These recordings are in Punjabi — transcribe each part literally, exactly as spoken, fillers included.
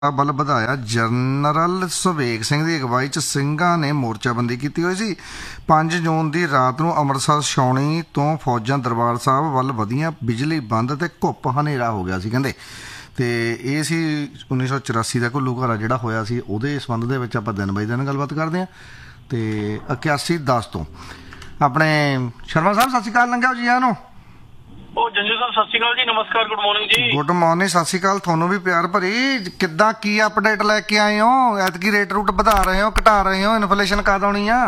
बल ਵਧਾਇਆ। ਜਨਰਲ ਸੁਵੇਗ ਸਿੰਘ ਦੀ ਅਗਵਾਈ 'ਚ ਸਿੰਘਾਂ ਨੇ ਮੋਰਚਾਬੰਦੀ ਕੀਤੀ ਹੋਈ ਸੀ। ਪੰਜ ਜੂਨ ਦੀ ਰਾਤ ਨੂੰ ਅੰਮ੍ਰਿਤਸਰ ਛਾਉਣੀ ਤੋਂ ਫੌਜਾਂ ਦਰਬਾਰ ਸਾਹਿਬ ਵੱਲ ਵਧੀਆਂ, ਬਿਜਲੀ ਬੰਦ ਤੇ ਘੁੱਪ ਹਨੇਰਾ ਹੋ ਗਿਆ ਸੀ ਕਹਿੰਦੇ। ਤੇ ਇਹ ਸੀ ਉੱਨੀ ਸੌ ਚੁਰਾਸੀ ਦਾ ਘੁੱਲੂ ਘਾਰਾ ਜਿਹੜਾ ਹੋਇਆ ਸੀ। ਉਹਦੇ ਸੰਬੰਧ ਦੇ ਵਿੱਚ ਆਪਾਂ ਦਿਨ ਬਾਈ ਦਿਨ ਗੱਲਬਾਤ ਕਰਦੇ ਹਾਂ। ਤੇ ਇਕਿਆਸੀ ਦਸ ਤੋਂ ਆਪਣੇ ਸ਼ਰਮਾ ਸਾਹਿਬ ਸਤਿ ਸ਼੍ਰੀ ਅਕਾਲ ਲੰਘਿਆ ਜੀ ਨੂੰ। ਉਹ ਜੰਜੂ ਸਾਹਿਬ ਸਤਿ ਸ਼੍ਰੀ ਅਕਾਲ ਜੀ, ਨਮਸਕਾਰ, ਗੁੱਡ ਮਾਰਨਿੰਗ ਜੀ। ਗੁੱਡ ਮਾਰਨਿੰਗ, ਸਤਿ ਸ਼੍ਰੀ ਅਕਾਲ ਤੁਹਾਨੂੰ ਵੀ ਪਿਆਰ ਭਰੀ। ਕਿੱਦਾਂ ਕੀ ਅਪਡੇਟ ਲੈ ਕੇ ਆਏ ਹੋ? ਐਤਕੀ ਰੇਟ ਰੂਟ ਵਧਾ ਰਹੇ ਹੋ, ਘਟਾ ਰਹੇ ਹੋ? ਇਨਫਲੇਸ਼ਨ ਕਦ ਆਉਣੀ ਆ?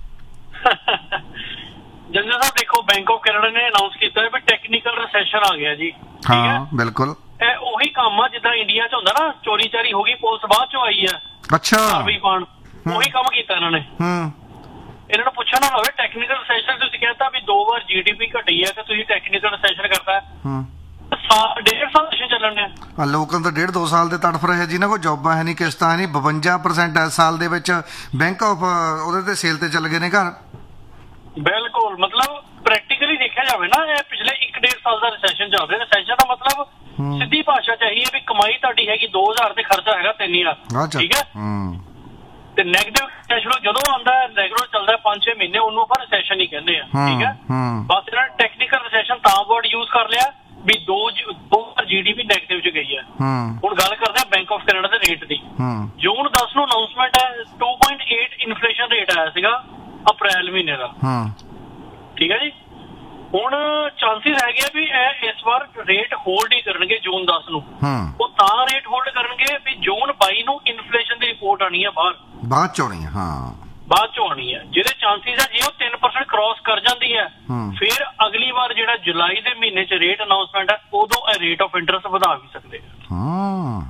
ਜੰਜੂ ਸਾਹਿਬ ਦੇਖੋ, ਬੈਂਕ ਆਫ ਕੈਨੇਡਾ ਨੇ ਅਨਾਉਂਸ ਕੀਤਾ ਹੈ ਵੀ ਟੈਕਨੀਕਲ ਰਿਸੈਸ਼ਨ ਆ ਗਿਆ ਜੀ। ਹਾਂ ਬਿਲਕੁਲ। ਇਹ ਉਹੀ ਕੰਮ ਆ ਜਿੱਦਾਂ ਇੰਡੀਆ 'ਚ ਹੁੰਦਾ ਨਾ, ਚੋਰੀ ਚਾਰੀ ਹੋ ਗਈ, ਪੁਲਿਸ ਬਾਅਦ 'ਚੋਂ ਆਈ ਆ। ਅੱਛਾ ਵੀ ਪਾਣ ਉਹੀ ਕੰਮ ਕੀਤਾ ਇਹਨਾਂ ਨੇ। ਹੂੰ ਇਹਨਾਂ ਨੂੰ ਪੁੱਛਣਾ ਨਾ ਹੋਵੇ ਟੈਕਨੀਕਲ ਰਿਸੈਸ਼ਨ। ਤੁਸੀਂ ਕਹਿੰਦਾ ਵੀ ਦੋ ਵਾਰ ਜੀਡੀਪੀ ਘਟੀ ਹੈ ਤੇ ਤੁਸੀਂ ਟੈਕਨੀਕਲ ਰਿਸੈਸ਼ਨ ਕਰਦਾ। ਹੂੰ ਸਾਲ ਡੇਢ ਸਾਲ ਰਿਸੈਸ਼ਨ ਚੱਲਣ ਡਿਆ। ਲੋਕਾਂ ਤਾਂ ਡੇਢ ਦੋ ਸਾਲ ਦੇ ਤੜਫ ਰਹੇ ਜਿਹਨਾਂ ਕੋਲ ਜੋਬਾਂ ਹੈ ਨਹੀਂ, ਕਿਸ਼ਤਾਂ ਹੈ ਨਹੀਂ। ਬਵੰਜਾ ਪਰਸੈਂਟ ਇਸ ਸਾਲ ਦੇ ਵਿੱਚ ਬੈਂਕ ਆਫ ਉਹਦੇ ਤੇ ਸੇਲ ਤੇ ਚੱਲ ਗਏ ਨੇ ਘਰ। ਬਿਲਕੁਲ, ਮਤਲਬ ਪ੍ਰੈਕਟੀਕਲੀ ਦੇਖਿਆ ਜਾਵੇ ਨਾ, ਇਹ ਪਿਛਲੇ ਇੱਕ ਡੇਢ ਸਾਲ ਦਾ ਰਿਸੈਸ਼ਨ ਚੱਲ ਰਿਹਾ। ਰਿਸੈਸ਼ਨ ਦਾ ਮਤਲਬ ਸਿੱਧੀ ਭਾਸ਼ਾ ਚਾਹੀਏ ਵੀ ਕਮਾਈ ਤੁਹਾਡੀ ਹੈਗੀ ਦੋ ਹਜ਼ਾਰ ਤੇ ਖਰਚਾ ਹੈਗਾ ਤਿੰਨ ਹਜ਼ਾਰ। ਠੀਕ ਹੈ। ਤੇ ਨੈਗੇਟਿਵ ਕੈਸ਼ ਫਲੋ ਜਦੋਂ ਆਉਂਦਾ ਹੈ, ਰੈਗੂਲਰ ਚੱਲਦਾ ਪੰਜ ਛੇ ਮਹੀਨੇ, ਉਹਨੂੰ ਆਪਾਂ ਰਿਸੈਸ਼ਨ ਹੀ ਕਹਿੰਦੇ ਆ। ਠੀਕ ਹੈ। ਬਸ ਇਹਨਾਂ ਨੇ ਟੈਕਨੀਕਲ ਰਿਸੈਸ਼ਨ ਤਾਂ ਵਰਡ ਯੂਜ਼ ਕਰ ਲਿਆ ਵੀ ਦੋ ਦੋ ਜੀਡੀਪੀ ਨੈਗੇਟਿਵ ਚ ਗਈ ਹੈ। ਹੁਣ ਗੱਲ ਕਰਦੇ ਆ ਬੈਂਕ ਆਫ ਕੈਨੇਡਾ ਦੇ ਰੇਟ ਦੀ। ਜੂਨ ਦਸ ਨੂੰ ਅਨਾਉਂਸਮੈਂਟ ਹੈ, to point eight inflation rate ਆਇਆ ਸੀਗਾ ਅਪ੍ਰੈਲ ਮਹੀਨੇ ਦਾ। ਠੀਕ ਹੈ ਜੀ। ਹੁਣ ਚਾਂਸਿਸ ਹੈਗੇ ਆ ਵੀ ਇਹ ਇਸ ਵਾਰ ਰੇਟ ਹੋਲਡ ਹੀ ਕਰਨਗੇ ਜੂਨ ਦਸ ਨੂੰ। ਉਹ ਤਾਂ ਰੇਟ ਹੋਲਡ ਕਰਨਗੇ ਵੀ ਜੂਨ ਬਾਈ ਨੂੰ ਇਨਫਲੇਸ਼ਨ ਦੀ ਰਿਪੋਰਟ ਆਣੀ ਹੈ ਬਾਹਰ, ਬਾਅਦ ਚ ਆਉਣੀ ਹੈ। ਹਾਂ ਬਾਅਦ ਚ ਆਉਣੀ ਹੈ, ਜਿਹਦੇ ਚਾਂਸਿਸ ਹੈ ਜੇ ਉਹ ਤਿੰਨ ਪਰਸੈਂਟ ਕ੍ਰਾਸ ਕਰ ਜਾਂਦੀ ਹੈ ਫਿਰ ਅਗਲੀ ਵਾਰ ਜਿਹੜਾ ਜੁਲਾਈ ਦੇ ਮਹੀਨੇ ਚ ਰੇਟ ਅਨਾਉਂਸਮੈਂਟ ਹੈ ਉਦੋਂ ਇਹ ਰੇਟ ਆਫ ਇੰਟਰਸਟ ਵਧਾ ਵੀ ਸਕਦੇ ਆ।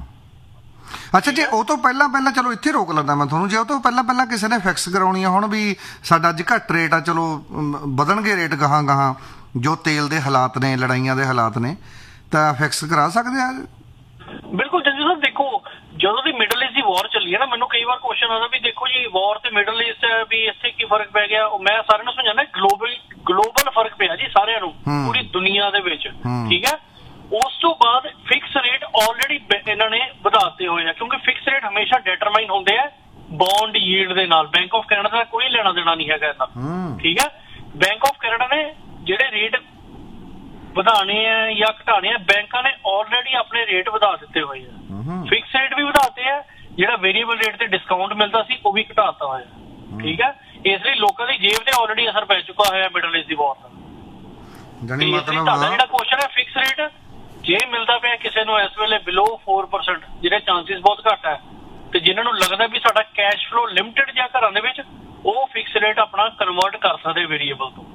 ਅੱਛਾ, ਜੇ ਉਹ ਤੋਂ ਪਹਿਲਾਂ ਪਹਿਲਾਂ ਚਲੋ ਇੱਥੇ ਰੋਕ ਲੈਂਦਾ ਮੈਂ ਤੁਹਾਨੂੰ। ਜੇ ਉਹ ਤੋਂ ਪਹਿਲਾਂ ਪਹਿਲਾਂ ਕਿਸੇ ਨੇ ਫਿਕਸ ਕਰਾਉਣੀ ਆ ਹੁਣ ਵੀ ਸਾਡਾ ਅੱਜ ਘੱਟ ਰੇਟ ਆ, ਚਲੋ ਵਧਣਗੇ ਰੇਟ ਗਾਹਾਂ ਗਾਹਾਂ ਜੋ ਤੇਲ ਦੇ ਹਾਲਾਤ ਨੇ, ਲੜਾਈਆਂ ਦੇ ਹਾਲਾਤ ਨੇ, ਤਾਂ ਫਿਕਸ ਕਰਾ ਸਕਦੇ ਆ? ਬਿਲਕੁਲ ਜੰਜੂ ਸਾਹਿਬ, ਦੇਖੋ ਜਦੋਂ ਦੀ ਮਿਡਲ ਈਸਟ ਦੀ ਵਾਰ ਚੱਲੀ ਹੈ ਨਾ, ਮੈਨੂੰ ਕਈ ਵਾਰ ਕੁਐਸਚਨ ਆਉਂਦਾ ਵੀ ਦੇਖੋ ਜੀ ਵਾਰ ਤੇ ਮਿਡਲ ਈਸਟ ਵੀ ਇੱਥੇ ਕੀ ਫਰਕ ਪੈ ਗਿਆ। ਮੈਂ ਸਾਰਿਆਂ ਨੂੰ ਸਮਝਾਉਂਦਾ ਗਲੋਬਲ ਗਲੋਬਲ ਫਰਕ ਪਿਆ ਜੀ ਸਾਰਿਆਂ ਨੂੰ, ਪੂਰੀ ਦੁਨੀਆ ਦੇ ਵਿੱਚ। ਠੀਕ ਹੈ। ਉਸ ਤੋਂ ਬਾਅਦ ਫਿਕਸ ਰੇਟ ਆਲਰੇਡੀ ਇਹਨਾਂ ਨੇ ਵਧਾਤੇ ਹੋਏ ਆ, ਕਿਉਂਕਿ ਫਿਕਸ ਰੇਟ ਹਮੇਸ਼ਾ ਡਿਟਰਮਾਈਨ ਹੁੰਦੇ ਆ ਬੌਂਡ ਯੀਲਡ ਦੇ ਨਾਲ। ਬੈਂਕ ਆਫ ਕੈਨੇਡਾ ਦਾ ਕੋਈ ਲੈਣਾ ਦੇਣਾ ਨਹੀਂ ਹੈਗਾ ਇਹਦਾ। ਠੀਕ ਹੈ। ਬੈਂਕ ਆਫ ਕੈਨੇਡਾ ਨੇ ਜਿਹੜੇ ਰੇਟ ਵਧਾਣੇ ਆ ਜਾਂ ਘਟਾਣੇ ਆ, ਬੈਂਕਾਂ ਨੇ ਆਲਰੇਡੀ ਆਪਣੇ ਰੇਟ ਵਧਾ ਦਿੱਤੇ ਹੋਏ ਆ। ਫਿਕਸ ਰੇਟ ਵੀ ਵਧਾਤੇ ਆ, ਜਿਹੜਾ ਵੇਰੀਏਬਲ ਰੇਟ ਤੇ ਡਿਸਕਾਊਂਟ ਮਿਲਦਾ ਸੀ ਉਹ ਵੀ ਘਟਾਤਾ ਹੋਇਆ। ਠੀਕ ਹੈ। ਇਸ ਲਈ ਲੋਕਾਂ ਦੀ ਜੇਬ ਤੇ ਆਲਰੇਡੀ ਅਸਰ ਪੈ ਚੁੱਕਾ ਹੋਇਆ ਮਿਡਲ ਈਸਟ ਦੀ ਵਾਰ ਦਾ। ਤੁਹਾਡਾ ਜਿਹੜਾ ਕੁਐਸਚਨ ਹੈ ਫਿਕਸ ਰੇਟ ਜੇ ਮਿਲਦਾ ਪਿਆ ਕਿਸੇ ਨੂੰ ਇਸ ਵੇਲੇ ਬਿਲੋ ਫੋਰ ਪਰਸੈਂਟ, ਜਿਹੜੇ ਚਾਂਸਿਸ ਬਹੁਤ ਘੱਟ ਹੈ, ਤੇ ਜਿਨ੍ਹਾਂ ਨੂੰ ਲੱਗਦਾ ਵੀ ਸਾਡਾ ਕੈਸ਼ ਫਲੋ ਲਿਮਟਿਡ ਜਾਂ ਘਰਾਂ ਦੇ ਵਿੱਚ, ਉਹ ਫਿਕਸ ਰੇਟ ਆਪਣਾ ਕਨਵਰਟ ਕਰ ਸਕਦੇ ਵੇਰੀਏਬਲ ਤੋਂ।